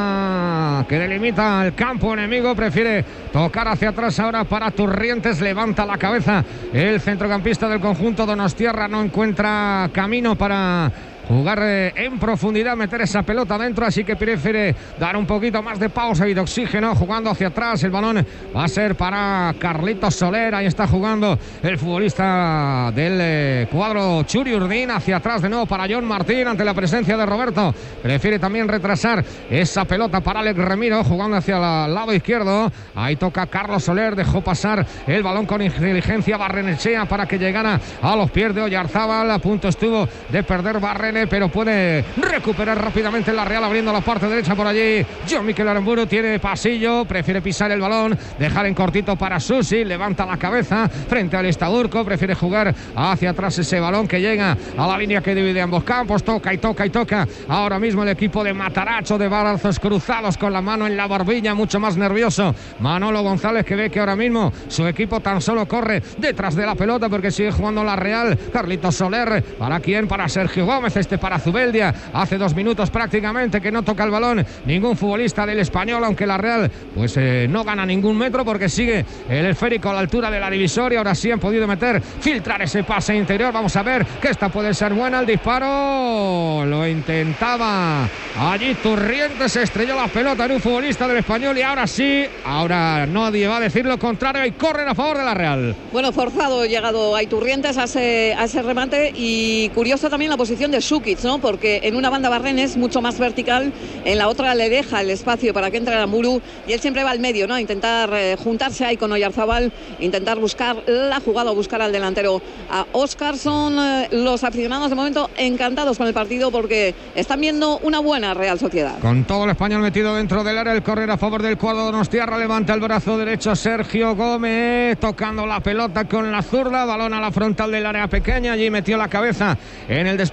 línea que delimita el campo enemigo. Prefiere tocar hacia atrás ahora para Turrientes. Levanta la cabeza el centrocampista del conjunto donostiarra. No encuentra camino para jugar en profundidad, meter esa pelota dentro, así que prefiere dar un poquito más de pausa y de oxígeno jugando hacia atrás. El balón va a ser para Carlitos Soler. Ahí está jugando el futbolista del cuadro Churi Urdin. Hacia atrás de nuevo para John Martín ante la presencia de Roberto. Prefiere también retrasar esa pelota para Alex Remiro, jugando hacia el lado izquierdo. Ahí toca Carlos Soler, dejó pasar el balón con inteligencia Barrenechea para que llegara a los pies de Oyarzábal. A punto estuvo de perder Barrene, pero puede recuperar rápidamente la Real, abriendo la parte derecha por allí. John Mikel Aramburu tiene pasillo, prefiere pisar el balón, dejar en cortito para Susi, levanta la cabeza frente al Estadurco, prefiere jugar hacia atrás ese balón que llega a la línea que divide ambos campos. Toca y toca y toca ahora mismo el equipo de Matarazzo, de brazos cruzados con la mano en la barbilla, mucho más nervioso Manolo González, que ve que ahora mismo su equipo tan solo corre detrás de la pelota porque sigue jugando la Real. Carlitos Soler, ¿para quién? Para Sergio Gómez, para Zubeldia. Hace 2 minutos prácticamente que no toca el balón ningún futbolista del Español, aunque la Real pues no gana ningún metro porque sigue el esférico a la altura de la divisoria. Ahora sí han podido filtrar ese pase interior. Vamos a ver que esta puede ser buena. El disparo lo intentaba allí Turrientes, se estrelló la pelota en un futbolista del Español, y ahora sí, ahora nadie va a decir lo contrario, y corren a favor de la Real. Bueno, forzado llegado a Turrientes a ese remate, y curiosa también la posición de Sukic, ¿no? Porque en una banda Barrene es mucho más vertical, en la otra le deja el espacio para que entre Aramburu, y él siempre va al medio, ¿no? A intentar juntarse ahí con Oyarzábal, intentar buscar la jugada o buscar al delantero, a Óscarsson. Los aficionados de momento encantados con el partido porque están viendo una buena Real Sociedad. Con todo el Español metido dentro del área, el córner a favor del cuadro donostiarra. Levanta el brazo derecho Sergio Gómez, tocando la pelota con la zurda, balón a la frontal del área pequeña, allí metió la cabeza en el despeje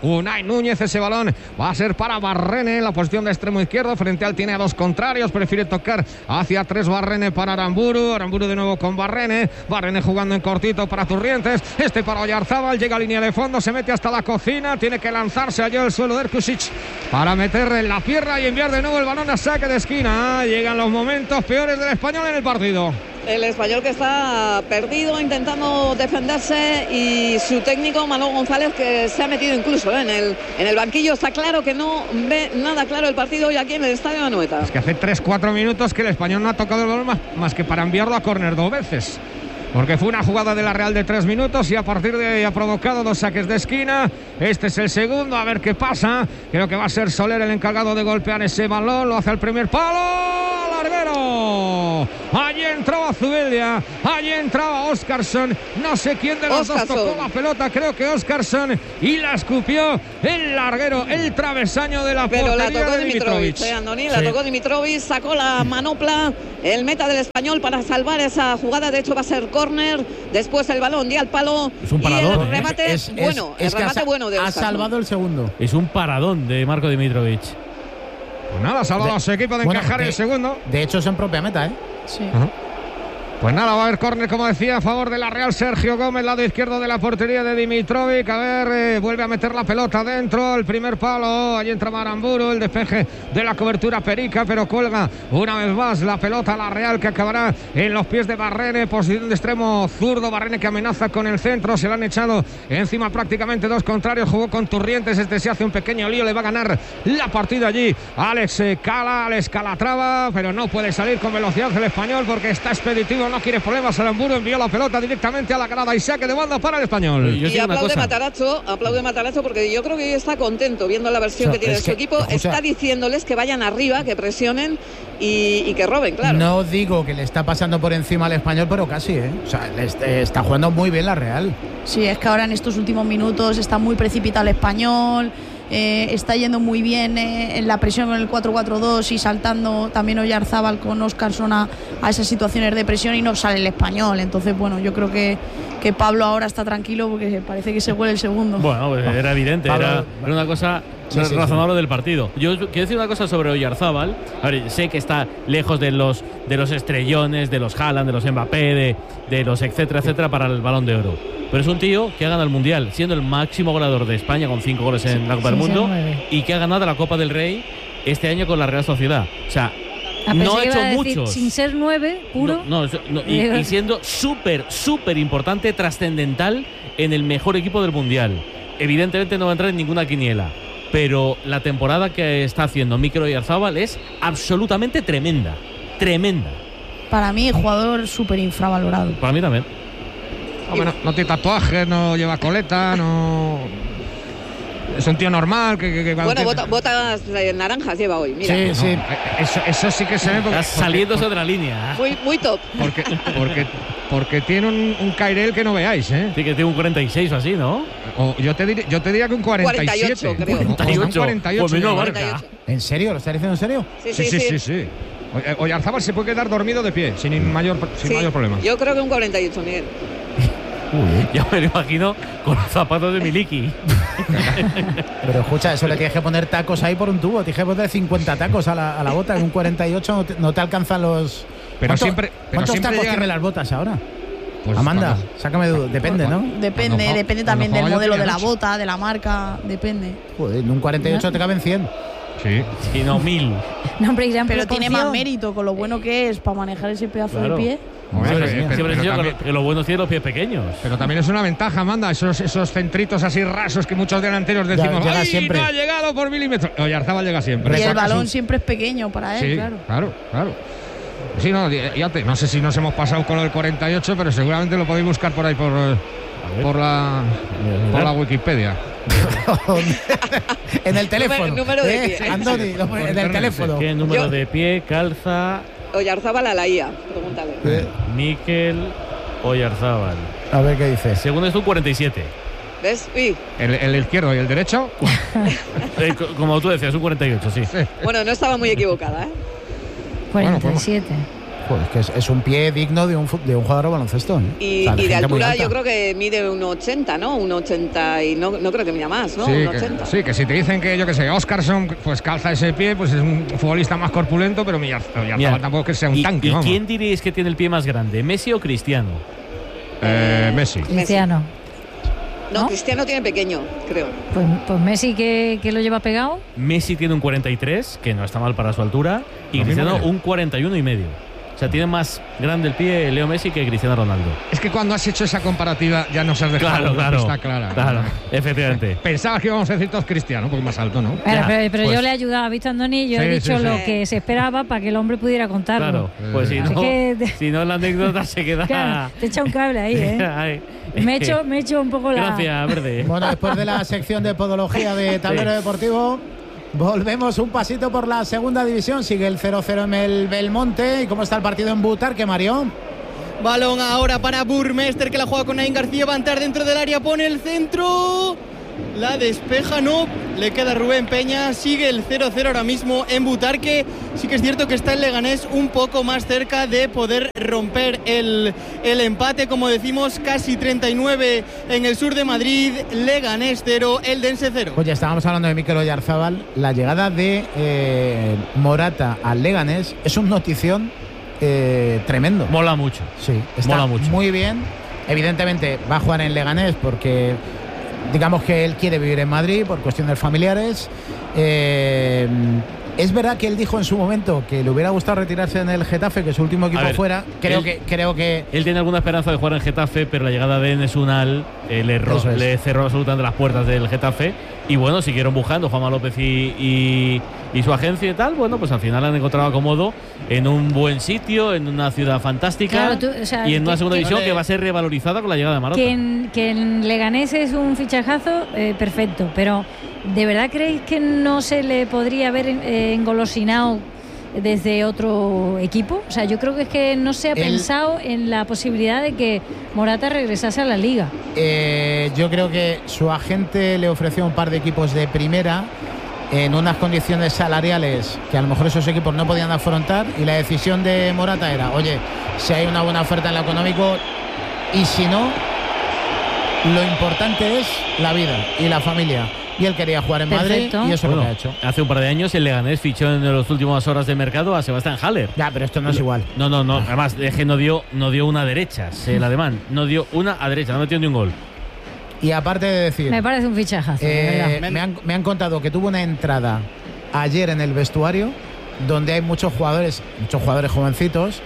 Unai Núñez. Ese balón va a ser para Barrene en la posición de extremo izquierdo. Frente al tiene a dos contrarios. Prefiere tocar hacia tres. Barrene para Aramburu. Aramburu de nuevo con Barrene. Barrene jugando en cortito para Turrientes. Este para Oyarzábal. Llega a línea de fondo. Se mete hasta la cocina. Tiene que lanzarse allá al suelo de Erkusic para meter en la pierna y enviar de nuevo el balón a saque de esquina. Llegan los momentos peores del Español en el partido. El Español que está perdido intentando defenderse y su técnico Manolo González que se ha metido incluso en el banquillo. Está claro que no ve nada claro el partido hoy aquí en el estadio de Anoeta. Es que hace 3-4 minutos que el Español no ha tocado el balón más que para enviarlo a córner 2 veces. Porque fue una jugada de la Real de 3 minutos y a partir de ahí ha provocado 2 saques de esquina. Este es el segundo, a ver qué pasa. Creo que va a ser Soler el encargado de golpear ese balón. Lo hace al primer palo. Larguero. Allí entraba Zubeldia, allí entraba Óscarsson. No sé quién de los dos tocó la pelota, creo que Óscarsson, y la escupió el larguero, el travesaño de la portería. Pero la tocó de Dimitrovic. Andoni, la tocó Dimitrovic, sacó la manopla, el meta del Español para salvar esa jugada. De hecho va a ser córner, después el balón dio al palo. Es un paradón, y el remate bueno, el remate bueno de Óscarsson. Ha salvado el segundo. Es un paradón de Marko Dimitrovic. Pues nada, ha salvado a su equipo de encajar el segundo. De hecho es en propia meta, ¿eh? Sí. Pues nada, va a haber córner, como decía, a favor de la Real. Sergio Gómez, lado izquierdo de la portería de Dimitrovic. A ver, vuelve a meter la pelota dentro, el primer palo. Allí entra Aramburu, el despeje de la cobertura Perica, pero cuelga una vez más la pelota a la Real, que acabará en los pies de Barrene. Posición de extremo zurdo, Barrene que amenaza con el centro. Se le han echado encima prácticamente 2 contrarios. Jugó con Turrientes, este se hace un pequeño lío, le va a ganar la partida allí Alex Calatrava, pero no puede salir con velocidad el Español porque está expeditivo. No quiere problemas. Aramburu envió la pelota directamente a la grada y saque de banda para el Español. Y aplaude Matarazzo porque yo creo que está contento viendo la versión que tiene su equipo. Está diciéndoles que vayan arriba, que presionen y que roben, claro. No digo que le está pasando por encima al Español, pero casi, ¿eh? O sea, está jugando muy bien la Real. Sí, es que ahora en estos últimos minutos está muy precipitado el Español. Está yendo muy bien en la presión con el 4-4-2 y saltando también Oyarzábal con Óscarsson a esas situaciones de presión y no sale el Español. Entonces, bueno, yo creo que Pablo ahora está tranquilo porque parece que se huele el segundo. Bueno, era evidente, era una cosa razonable del partido. Yo quiero decir una cosa sobre Oyarzábal. A ver, sé que está lejos de los estrellones, de los Haaland, de los Mbappé, de los etcétera para el Balón de Oro. Pero es un tío que ha ganado el Mundial, siendo el máximo goleador de España con 5 goles en la Copa del Mundo, y que ha ganado la Copa del Rey este año con la Real Sociedad. O sea, no ha hecho muchos. Sin ser 9, puro. Y siendo súper importante, trascendental en el mejor equipo del Mundial. Evidentemente no va a entrar en ninguna quiniela, pero la temporada que está haciendo Mikel Oyarzábal es absolutamente tremenda. Para mí, jugador súper infravalorado. Para mí también. No tiene tatuajes, no lleva coleta, no. Es un tío normal que bueno, botas naranjas lleva hoy, mira. Sí. Eso sí que se ve. Está saliéndose de la línea. Muy top. Porque tiene un Cairel que no veáis, ¿eh? Sí, que tiene un 46 o así, ¿no? Yo te diría que un 47. 48, creo. 48. Pues menos marca. ¿En serio? ¿Lo estás diciendo en serio? Sí. Oyarzábal se puede quedar dormido de pie, sin mayor problema. Yo creo que un 48, Miguel. Ya me lo imagino con los zapatos de Miliki. Pero escucha, eso le tienes que poner tacos ahí por un tubo. Tienes que poner 50 tacos a la bota. En un 48 no te alcanzan los. ¿Cuántos tacos tienen las botas ahora? Pues Amanda, sácame dudas. Depende, ¿no? Depende también del modelo de la bota, de la marca. Depende. Joder, en un 48 te caben 100. Sí, no 1000. No, hombre, pero tiene más mérito con lo bueno que es para manejar ese pedazo de pie. Que lo bueno tiene los pies pequeños. Pero también es una ventaja, Amanda, esos centritos así rasos que muchos delanteros decimos, ¡ay, siempre! No ha llegado por milímetros! Oyarzábal llega siempre. Y el balón siempre es pequeño para él, claro. Sí, no sé si nos hemos pasado con el 48, pero seguramente lo podéis buscar por ahí por la Wikipedia. En el teléfono. Número de pie. Andoni, en el teléfono. ¿Qué número de pie calza Oyarzábal a la IA? Pregúntale. Mikel Oyarzábal. A ver qué dice. Segundo es un 47. ¿Ves? Uy. ¿El izquierdo y el derecho? Como tú decías, un 48, sí. Bueno, no estaba muy equivocada, ¿eh? 47. Joder, es que es un pie digno de un jugador de baloncesto, ¿eh? Y, o sea, y de altura yo creo que mide 1,80, ¿no? 1,80 y no creo que mida más, ¿no? Sí, 1,80. Sí, que si te dicen que, yo que sé, Oscarson pues calza ese pie, pues es un futbolista más corpulento, pero Oyarzabal tampoco es que sea un tanque. ¿Y quién diríais que tiene el pie más grande, Messi o Cristiano? Messi. Cristiano. No, Cristiano tiene pequeño, creo. Pues Messi, que lo lleva pegado. Messi tiene un 43, que no está mal para su altura, y Cristiano un 41,5. O sea, tiene más grande el pie Leo Messi que Cristiano Ronaldo. Es que cuando has hecho esa comparativa ya nos has dejado claro, está clara. Claro, efectivamente. Pensabas que íbamos a decir todos Cristiano, un poco más alto, ¿no? Pero pues, yo le he ayudado, ¿visto, Andoni? Yo he dicho lo que se esperaba para que el hombre pudiera contarlo. Claro, pues si no la anécdota se queda... Claro, te echa un cable ahí, ¿eh? Me he hecho un poco la... Gracias, Verde. Bueno, después de la sección de podología de Tablero Deportivo, volvemos un pasito por la segunda división. Sigue el 0-0 en el Belmonte. ¿Y cómo está el partido en Butarque, Mario? Balón ahora para Burmester, que la juega con Nain García. Va a entrar dentro del área, pone el centro. La despeja, no. Le queda Rubén Peña. Sigue el 0-0 ahora mismo en Butarque. Sí que es cierto que está el Leganés un poco más cerca de poder romper el empate. Como decimos, casi 39 en el sur de Madrid. Leganés 0, Eldense 0. Pues ya estábamos hablando de Mikel Oyarzábal. La llegada de Morata al Leganés es un notición tremendo. Mola mucho. Sí, está muy bien. Evidentemente va a jugar en Leganés porque... digamos que él quiere vivir en Madrid por cuestiones familiares. Es verdad que él dijo en su momento que le hubiera gustado retirarse en el Getafe, que su último equipo fuera. Creo que él tiene alguna esperanza de jugar en Getafe, pero la llegada de Enes Unal le cerró absolutamente las puertas del Getafe. Y bueno, siguieron buscando Juanma López y su agencia y tal. Bueno, pues al final han encontrado acomodo en un buen sitio, en una ciudad fantástica, y en una segunda división que va a ser revalorizada con la llegada de Marota. Que en Leganés es un fichajazo perfecto, pero ¿de verdad creéis que no se le podría haber engolosinado desde otro equipo? O sea, yo creo que es que no se ha pensado en la posibilidad de que Morata regresase a la Liga. Yo creo que su agente le ofreció un par de equipos de primera en unas condiciones salariales que a lo mejor esos equipos no podían afrontar, y la decisión de Morata era, oye, si hay una buena oferta en lo económico, y si no, lo importante es la vida y la familia. Y él quería jugar en Madrid, y eso es lo que ha hecho. Hace un par de años el Leganés fichó en las últimas horas de mercado a Sebastián Haller. Ya, pero esto no es igual. No. Además, es que no dio una a derechas el alemán. No dio una a derecha, no metió ni un gol. Y aparte de decir... me parece un fichajazo. Me han contado que tuvo una entrada ayer en el vestuario donde hay muchos jugadores jovencitos.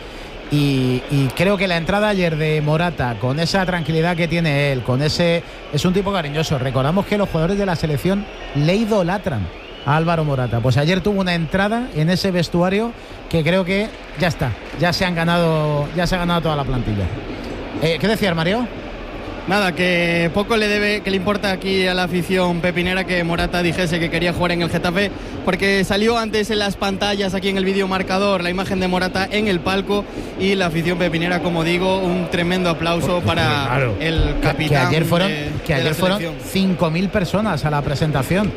Y creo que la entrada ayer de Morata, con esa tranquilidad que tiene él, es un tipo cariñoso. Recordamos que los jugadores de la selección le idolatran a Álvaro Morata. Pues ayer tuvo una entrada en ese vestuario que creo que ya está, ya se ha ganado toda la plantilla. ¿Qué decías, Mario? Nada, que poco le importa aquí a la afición pepinera que Morata dijese que quería jugar en el Getafe, porque salió antes en las pantallas, aquí en el vídeo marcador, la imagen de Morata en el palco, y la afición pepinera, como digo, un tremendo aplauso para el capitán. Que ayer fueron 5.000 personas a la presentación.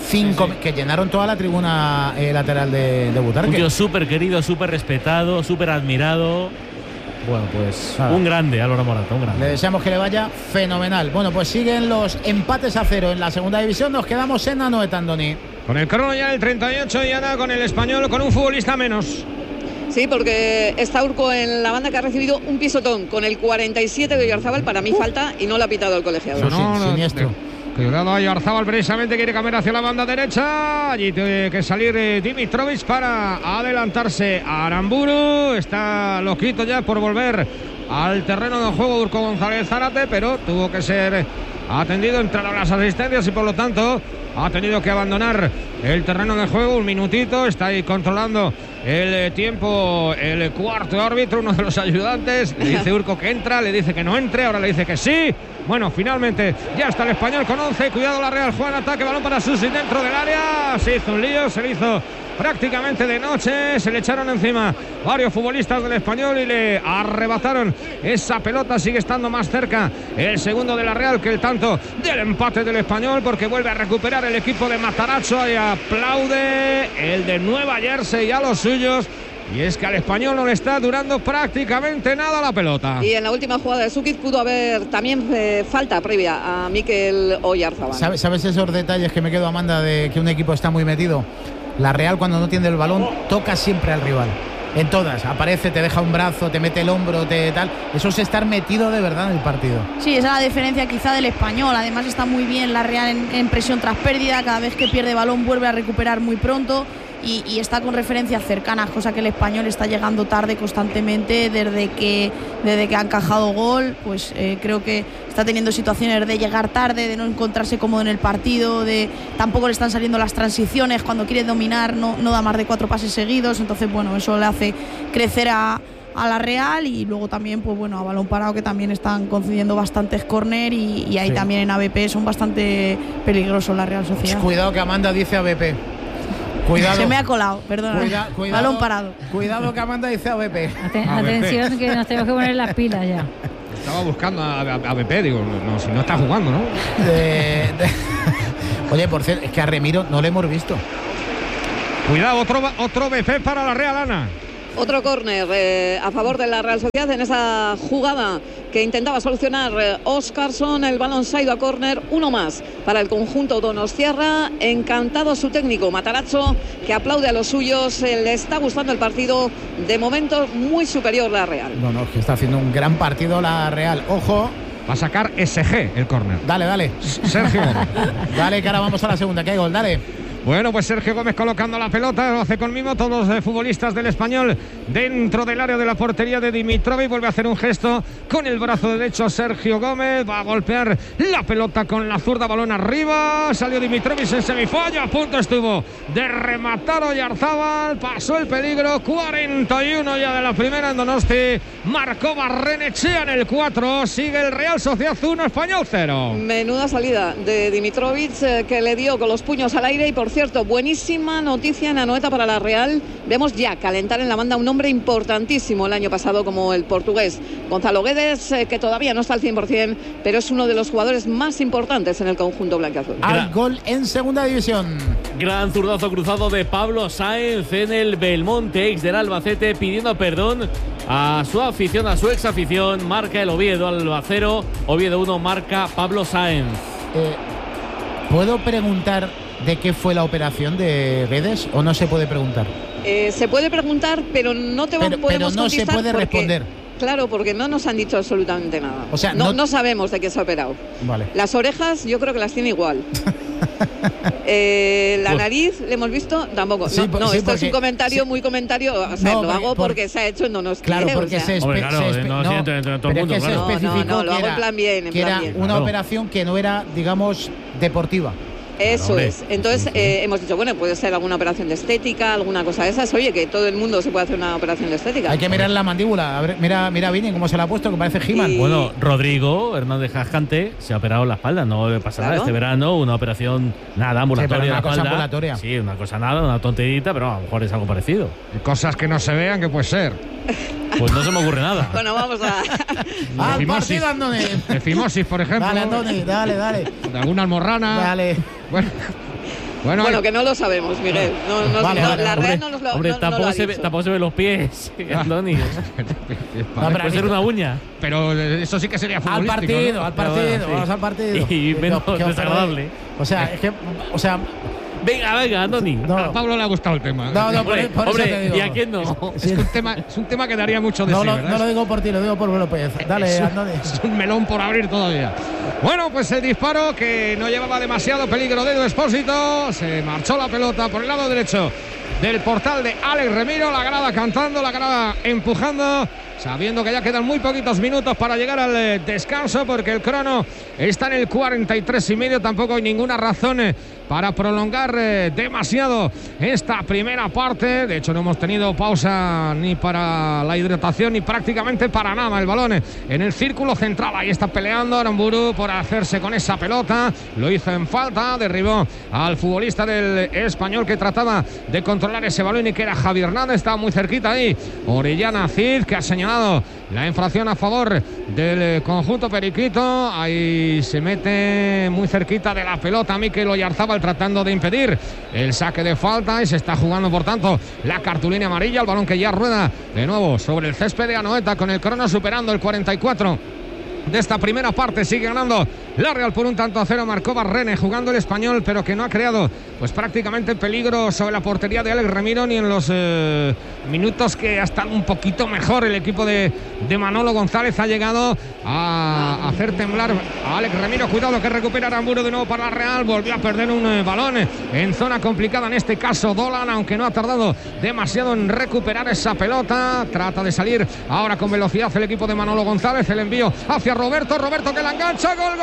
Que llenaron toda la tribuna lateral de Butarque. Un tío súper querido, súper respetado, súper admirado. Bueno, pues un grande, Álvaro Morata, un grande. Le deseamos que le vaya fenomenal. Bueno, pues siguen los empates a 0 en la segunda división. Nos quedamos en Anoeta, Andoni. Con el crono ya el 38 y Ana con el Español, con un futbolista menos. Sí, porque está Urco en la banda, que ha recibido un pisotón con el 47 de Oyarzábal. Para mí falta, y no le ha pitado el colegiador. Siniestro. Cuidado, Oyarzábal precisamente quiere cambiar hacia la banda derecha. Allí tiene que salir Dimitrovic para adelantarse a Aramburu. Está loquito ya por volver al terreno de juego Urco González Zárate, pero tuvo que ser atendido, entraron las asistencias y por lo tanto ha tenido que abandonar el terreno de juego. Un minutito, está ahí controlando el tiempo el cuarto árbitro, uno de los ayudantes. Le dice Urco que entra, le dice que no entre, ahora le dice que sí. Bueno, finalmente ya está el Español con 11. Cuidado, la Real juega en ataque, balón para Susi dentro del área. Se hizo un lío, se le hizo prácticamente de noche, se le echaron encima varios futbolistas del Español y le arrebataron esa pelota. Sigue estando más cerca el segundo de la Real que el tanto del empate del Español, porque vuelve a recuperar el equipo de Matarazzo y aplaude el de Nueva Jersey a los suyos. Y es que al Español no le está durando prácticamente nada la pelota. Y en la última jugada de Sukic pudo haber también falta previa a Mikel Oyarzabal. ¿Sabes esos detalles que me quedo, Amanda, de que un equipo está muy metido? La Real, cuando no tiene el balón, toca siempre al rival. En todas, aparece, te deja un brazo, te mete el hombro, tal. Eso es estar metido de verdad en el partido. Sí, esa es la diferencia quizá del Español. Además está muy bien la Real en presión tras pérdida. Cada vez que pierde balón vuelve a recuperar muy pronto. Y está con referencias cercanas, cosa que el Español está llegando tarde constantemente desde que ha encajado gol. Pues creo que está teniendo situaciones de llegar tarde, de no encontrarse cómodo en el partido, tampoco le están saliendo las transiciones, cuando quiere dominar no da más de 4 pases seguidos. Entonces bueno, eso le hace crecer a la Real. Y luego también pues bueno, a balón parado, que también están concediendo bastantes córner y ahí también en ABP son bastante peligrosos la Real Sociedad. Cuidado que Amanda dice ABP. Cuidado. Se me ha colado, perdón. Balón parado. Cuidado que Amanda dice ABP. Atención, que nos tenemos que poner las pilas ya. Estaba buscando a ABP, digo, no, si no está jugando, ¿no? Oye, por cierto, es que a Remiro no le hemos visto. Cuidado, otro BP para la Real, Ana. Otro córner a favor de la Real Sociedad en esa jugada que intentaba solucionar Óscarson. El balón se ha ido a córner, uno más para el conjunto donostiarra. Encantado su técnico Matarazzo, que aplaude a los suyos. Le está gustando el partido, de momento muy superior la Real. No, que está haciendo un gran partido la Real. Ojo, va a sacar SG el córner. Dale Sergio. Dale, que ahora vamos a la segunda, que hay gol, dale. Bueno, pues Sergio Gómez colocando la pelota, lo hace con mimo. Todos los futbolistas del Español dentro del área de la portería de Dimitrovic. Vuelve a hacer un gesto con el brazo derecho Sergio Gómez. Va a golpear la pelota con la zurda, balón arriba. Salió Dimitrovic en semifalla, a punto estuvo de rematar Oyarzabal. Pasó el peligro, 41 ya de la primera en Donosti. Marcó Barrenechea en el 4. Sigue el Real Sociedad 1, Español 0. Menuda salida de Dimitrovic, que le dio con los puños al aire. Y por cierto, buenísima noticia en Anoeta para la Real. Vemos ya calentar en la banda un hombre importantísimo el año pasado como el portugués Gonzalo Guedes, que todavía no está al 100%, pero es uno de los jugadores más importantes en el conjunto blanquiazul. Al gol en segunda división. Gran zurdazo cruzado de Pablo Sáenz en el Belmonte, ex del Albacete, pidiendo perdón a su afición, a su ex afición. Marca el Oviedo, Albacero. Oviedo 1, marca Pablo Sáenz. ¿Puedo preguntar de qué fue la operación de Guedes o no se puede preguntar? Se puede preguntar, pero no te podemos pero no contestar, se puede responder. Claro, porque no nos han dicho absolutamente nada. O sea, no sabemos de qué se ha operado. Vale. Las orejas yo creo que las tiene igual. La nariz, ¿le hemos visto? Tampoco. Sí, esto es un comentario muy comentario. O sea, lo hago porque se ha hecho en Donosti. Claro, porque se especificó lo hago en plan bien. Que era una operación que no era, digamos, deportiva. Eso es. Entonces hemos dicho, bueno, puede ser alguna operación de estética, alguna cosa de esas. Oye, que todo el mundo se puede hacer una operación de estética. Hay que mirar la mandíbula. A ver, mira Vini cómo se la ha puesto, que parece He-Man. Bueno, Rodrigo Hernández Jascante se ha operado la espalda. No le pasa nada este verano. Una operación, ambulatoria. Sí, una cosa ambulatoria. Sí, una cosa una tonterita, pero a lo mejor es algo parecido. Cosas que no se vean, que puede ser. Pues no se me ocurre nada. Bueno, vamos a... al partido, Andoni. Efimosis, por ejemplo. Dale, Andoni, dale. De alguna almorrana. Dale. Bueno, que no lo sabemos, Miguel. La Real no nos lo hombre, no tampoco lo se ve los pies, Andoni. Puede ser una uña. Pero eso sí que sería futbolístico, al partido, vamos al partido. Y menos desagradable. O sea, Venga, Andoni. A Pablo le ha gustado el tema. No, por eso te digo. ¿Y a quién no? Es un tema que daría mucho de sí, ¿verdad? No lo digo por ti, lo digo por López. Dale, Andoni. Es un melón por abrir todavía. Bueno, pues el disparo que no llevaba demasiado peligro de Edu Expósito. Se marchó la pelota por el lado derecho del portal de Alex Remiro. La grada cantando, la grada empujando, sabiendo que ya quedan muy poquitos minutos para llegar al descanso, porque el crono está en el 43,5. Tampoco hay ninguna razón para prolongar demasiado esta primera parte. De hecho, no hemos tenido pausa ni para la hidratación ni prácticamente para nada. El balón en el círculo central, ahí está peleando Aramburu por hacerse con esa pelota. Lo hizo en falta, derribó al futbolista del Español que trataba de controlar ese balón y que era Javi Hernández. Estaba muy cerquita ahí Orellana Cid, que ha señalado señalado la infracción a favor del conjunto periquito. Ahí se mete muy cerquita de la pelota Mikel Oyarzábal tratando de impedir el saque de falta y se está jugando por tanto la cartulina amarilla. El balón que ya rueda de nuevo sobre el césped de Anoeta con el crono superando el 44 de esta primera parte. Sigue ganando la Real por 1-0. Marcó Barrene jugando el español, pero que no ha creado pues prácticamente peligro sobre la portería de Alex Remiro ni en los minutos que ha estado un poquito mejor el equipo de Manolo González. Ha llegado a hacer temblar a Alex Remiro. Cuidado que recupera Aramburu de nuevo para la Real. Volvió a perder un balón en zona complicada, en este caso Dolan, aunque no ha tardado demasiado en recuperar esa pelota. Trata de salir ahora con velocidad el equipo de Manolo González. El envío hacia Roberto que la engancha. Gol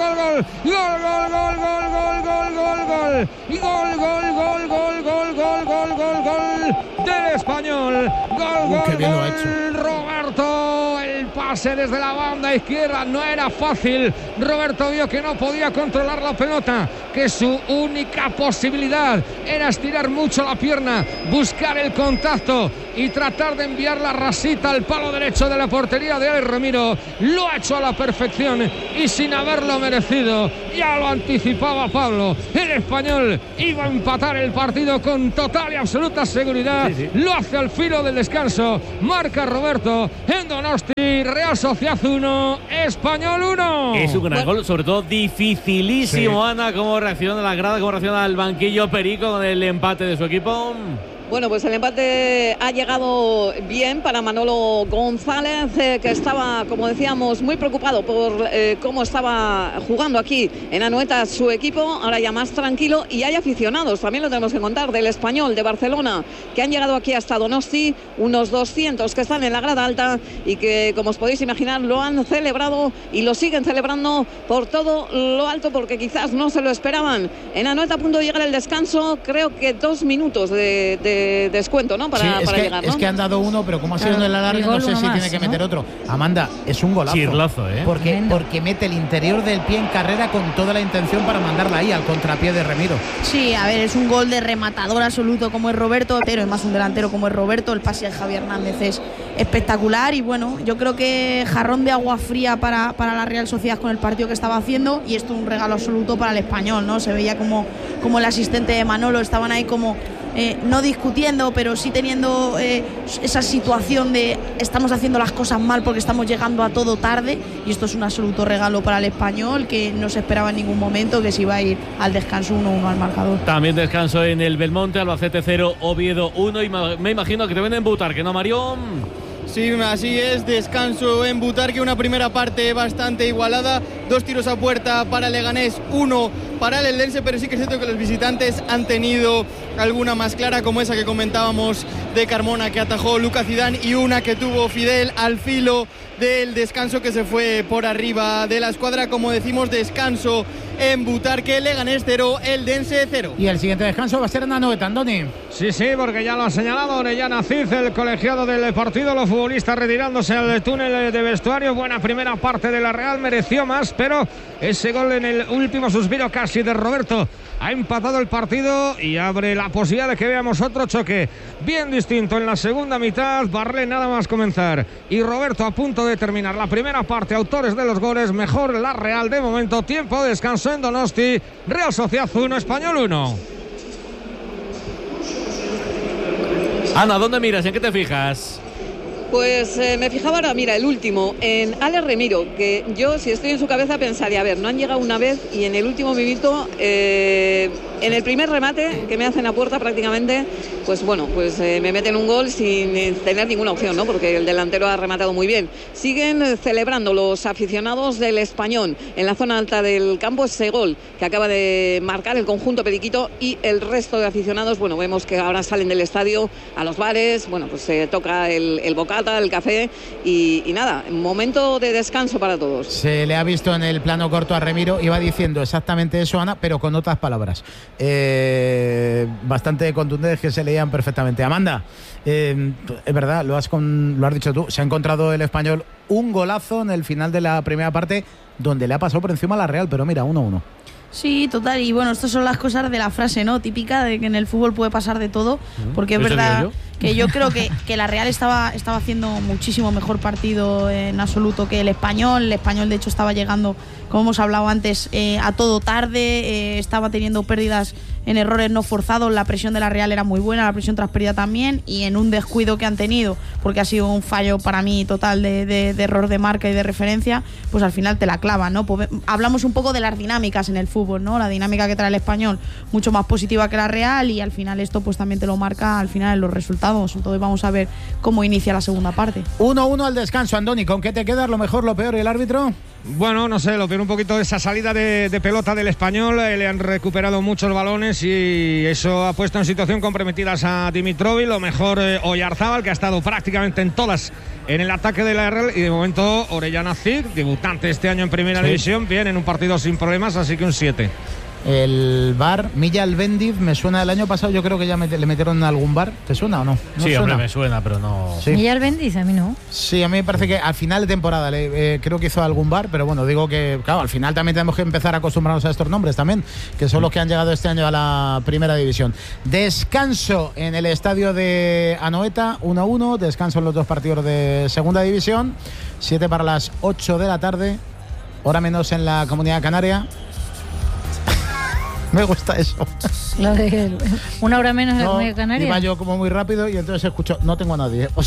del español. Gol Roberto. El pase desde la banda izquierda no era fácil. Roberto vio que no podía controlar la pelota, que su única posibilidad era estirar mucho la pierna, buscar el contacto y tratar de enviar la rasita al palo derecho de la portería de Alex Remiro. Lo ha hecho a la perfección y sin haberlo merecido. Ya lo anticipaba Pablo. El español iba a empatar el partido con total y absoluta seguridad. Lo hace al filo del descanso. Marca Roberto en Donosti. Real Sociedad 1, Español 1. Es un gran gol, sobre todo dificilísimo. Ana, cómo reacciona la grada, cómo reacciona el banquillo Perico con el empate de su equipo. Bueno, pues el empate ha llegado bien para Manolo González, que estaba, como decíamos, muy preocupado por cómo estaba jugando aquí en Anoeta su equipo. Ahora ya más tranquilo, y hay aficionados, también lo tenemos que contar, del Español de Barcelona, que han llegado aquí hasta Donosti, unos 200 que están en la grada alta y que, como os podéis imaginar, lo han celebrado y lo siguen celebrando por todo lo alto, porque quizás no se lo esperaban. En Anoeta a punto de llegar el descanso, creo que 2 minutos de descuento, ¿no? Para llegar, ¿no? Es que han dado uno, pero como ha sido en el alargue, no sé si tiene que meter otro. Amanda, es un golazo. Chirlazo, porque mete el interior del pie en carrera con toda la intención para mandarla ahí al contrapié de Remiro. Sí, a ver, es un gol de rematador absoluto como es Roberto, pero es más un delantero como es Roberto. El pase de Javi Hernández es espectacular y bueno, yo creo que jarrón de agua fría para la Real Sociedad con el partido que estaba haciendo, y esto es un regalo absoluto para el español, ¿no? Se veía como el asistente de Manolo estaban ahí como no discutiendo, pero sí teniendo esa situación de estamos haciendo las cosas mal porque estamos llegando a todo tarde, y esto es un absoluto regalo para el español, que no se esperaba en ningún momento que se iba a ir al descanso 1-1 al marcador. También descanso en el Belmonte, Albacete 0, Oviedo 1, y me imagino que te ven en Butarque, ¿no, Mario? Sí, así es, descanso en Butarque, una primera parte bastante igualada, 2 tiros a puerta para Leganés, 1 para el Eldense, pero sí que es cierto que los visitantes han tenido alguna más clara, como esa que comentábamos de Carmona, que atajó Lucas Zidane, y una que tuvo Fidel al filo del descanso, que se fue por arriba de la escuadra. Como decimos, descanso en Butarque, Leganés 0, Eldense 0. Y el siguiente descanso va a ser en Anoeta, Andoni. Sí, porque ya lo ha señalado Orellana Cid, el colegiado del partido. Los futbolistas retirándose al túnel de vestuario. Buena primera parte de la Real, mereció más, pero ese gol en el último suspiro casi de Roberto ha empatado el partido y abre la posibilidad de que veamos otro choque bien distinto en la segunda mitad. Barlé nada más comenzar y Roberto a punto de terminar la primera parte, autores de los goles. Mejor la Real de momento. Tiempo de descanso en Donosti. Real Sociedad 1, Español 1. Ana, ¿dónde miras? ¿En qué te fijas? Pues me fijaba ahora, mira, el último, en Alex Remiro, que yo, si estoy en su cabeza, pensaría, a ver, no han llegado una vez, y en el último minuto, en el primer remate que me hacen a puerta prácticamente, pues bueno, pues me meten un gol sin tener ninguna opción, ¿no? Porque el delantero ha rematado muy bien. Siguen celebrando los aficionados del Español en la zona alta del campo ese gol que acaba de marcar el conjunto periquito, y el resto de aficionados, bueno, vemos que ahora salen del estadio a los bares, bueno, pues se toca el bocata, el café y nada, momento de descanso para todos. Se le ha visto en el plano corto a Remiro, iba diciendo exactamente eso, Ana, pero con otras palabras bastante contundentes que se leían perfectamente. Amanda, es verdad, lo has dicho tú, se ha encontrado el Español un golazo en el final de la primera parte donde le ha pasado por encima a la Real, pero mira, 1-1. Sí, total, y bueno, estas son las cosas de la frase, ¿no? Típica de que en el fútbol puede pasar de todo, porque es verdad que yo creo que la Real estaba haciendo muchísimo mejor partido en absoluto que el Español. El Español, de hecho, estaba llegando, como hemos hablado antes, a todo tarde, estaba teniendo pérdidas en errores no forzados. La presión de la Real era muy buena, la presión tras pérdida también, y en un descuido que han tenido, porque ha sido un fallo para mí total de error de marca y de referencia, pues al final te la clavan, ¿no? Pues hablamos un poco de las dinámicas en el fútbol, ¿no? La dinámica que trae el Español mucho más positiva que la Real, y al final esto pues también te lo marca al final en los resultados. Entonces vamos a ver cómo inicia la segunda parte. 1-1 al descanso, Andoni. ¿Con qué te quedas? ¿Lo mejor, lo peor y el árbitro? Bueno, no sé, lo peor un poquito de esa salida de pelota del Español. Le han recuperado muchos balones y eso ha puesto en situación comprometidas a Dimitrovic. Lo mejor, Oyarzábal, que ha estado prácticamente en todas en el ataque de la Real, y de momento Orellana Cid, debutante este año en Primera División, bien, en un partido sin problemas, así que un 7. El VAR, Millal Bendiz, me suena del año pasado, yo creo que ya le metieron algún VAR. ¿Te suena o no? Sí, suena? Hombre, me suena, pero no. Sí. Millal Bendiz, a mí no. Sí, a mí me parece que al final de temporada creo que hizo algún VAR, pero bueno, digo que, claro, al final también tenemos que empezar a acostumbrarnos a estos nombres también, que son los que han llegado este año a la Primera División. Descanso en el estadio de Anoeta, 1-1, descanso en los dos partidos de Segunda División, 7 para las 8 de la tarde, hora menos en la Comunidad Canaria. Me gusta eso. Lo de una hora menos en la Comunidad Canaria. Iba yo como muy rápido y entonces escucho, no tengo a nadie.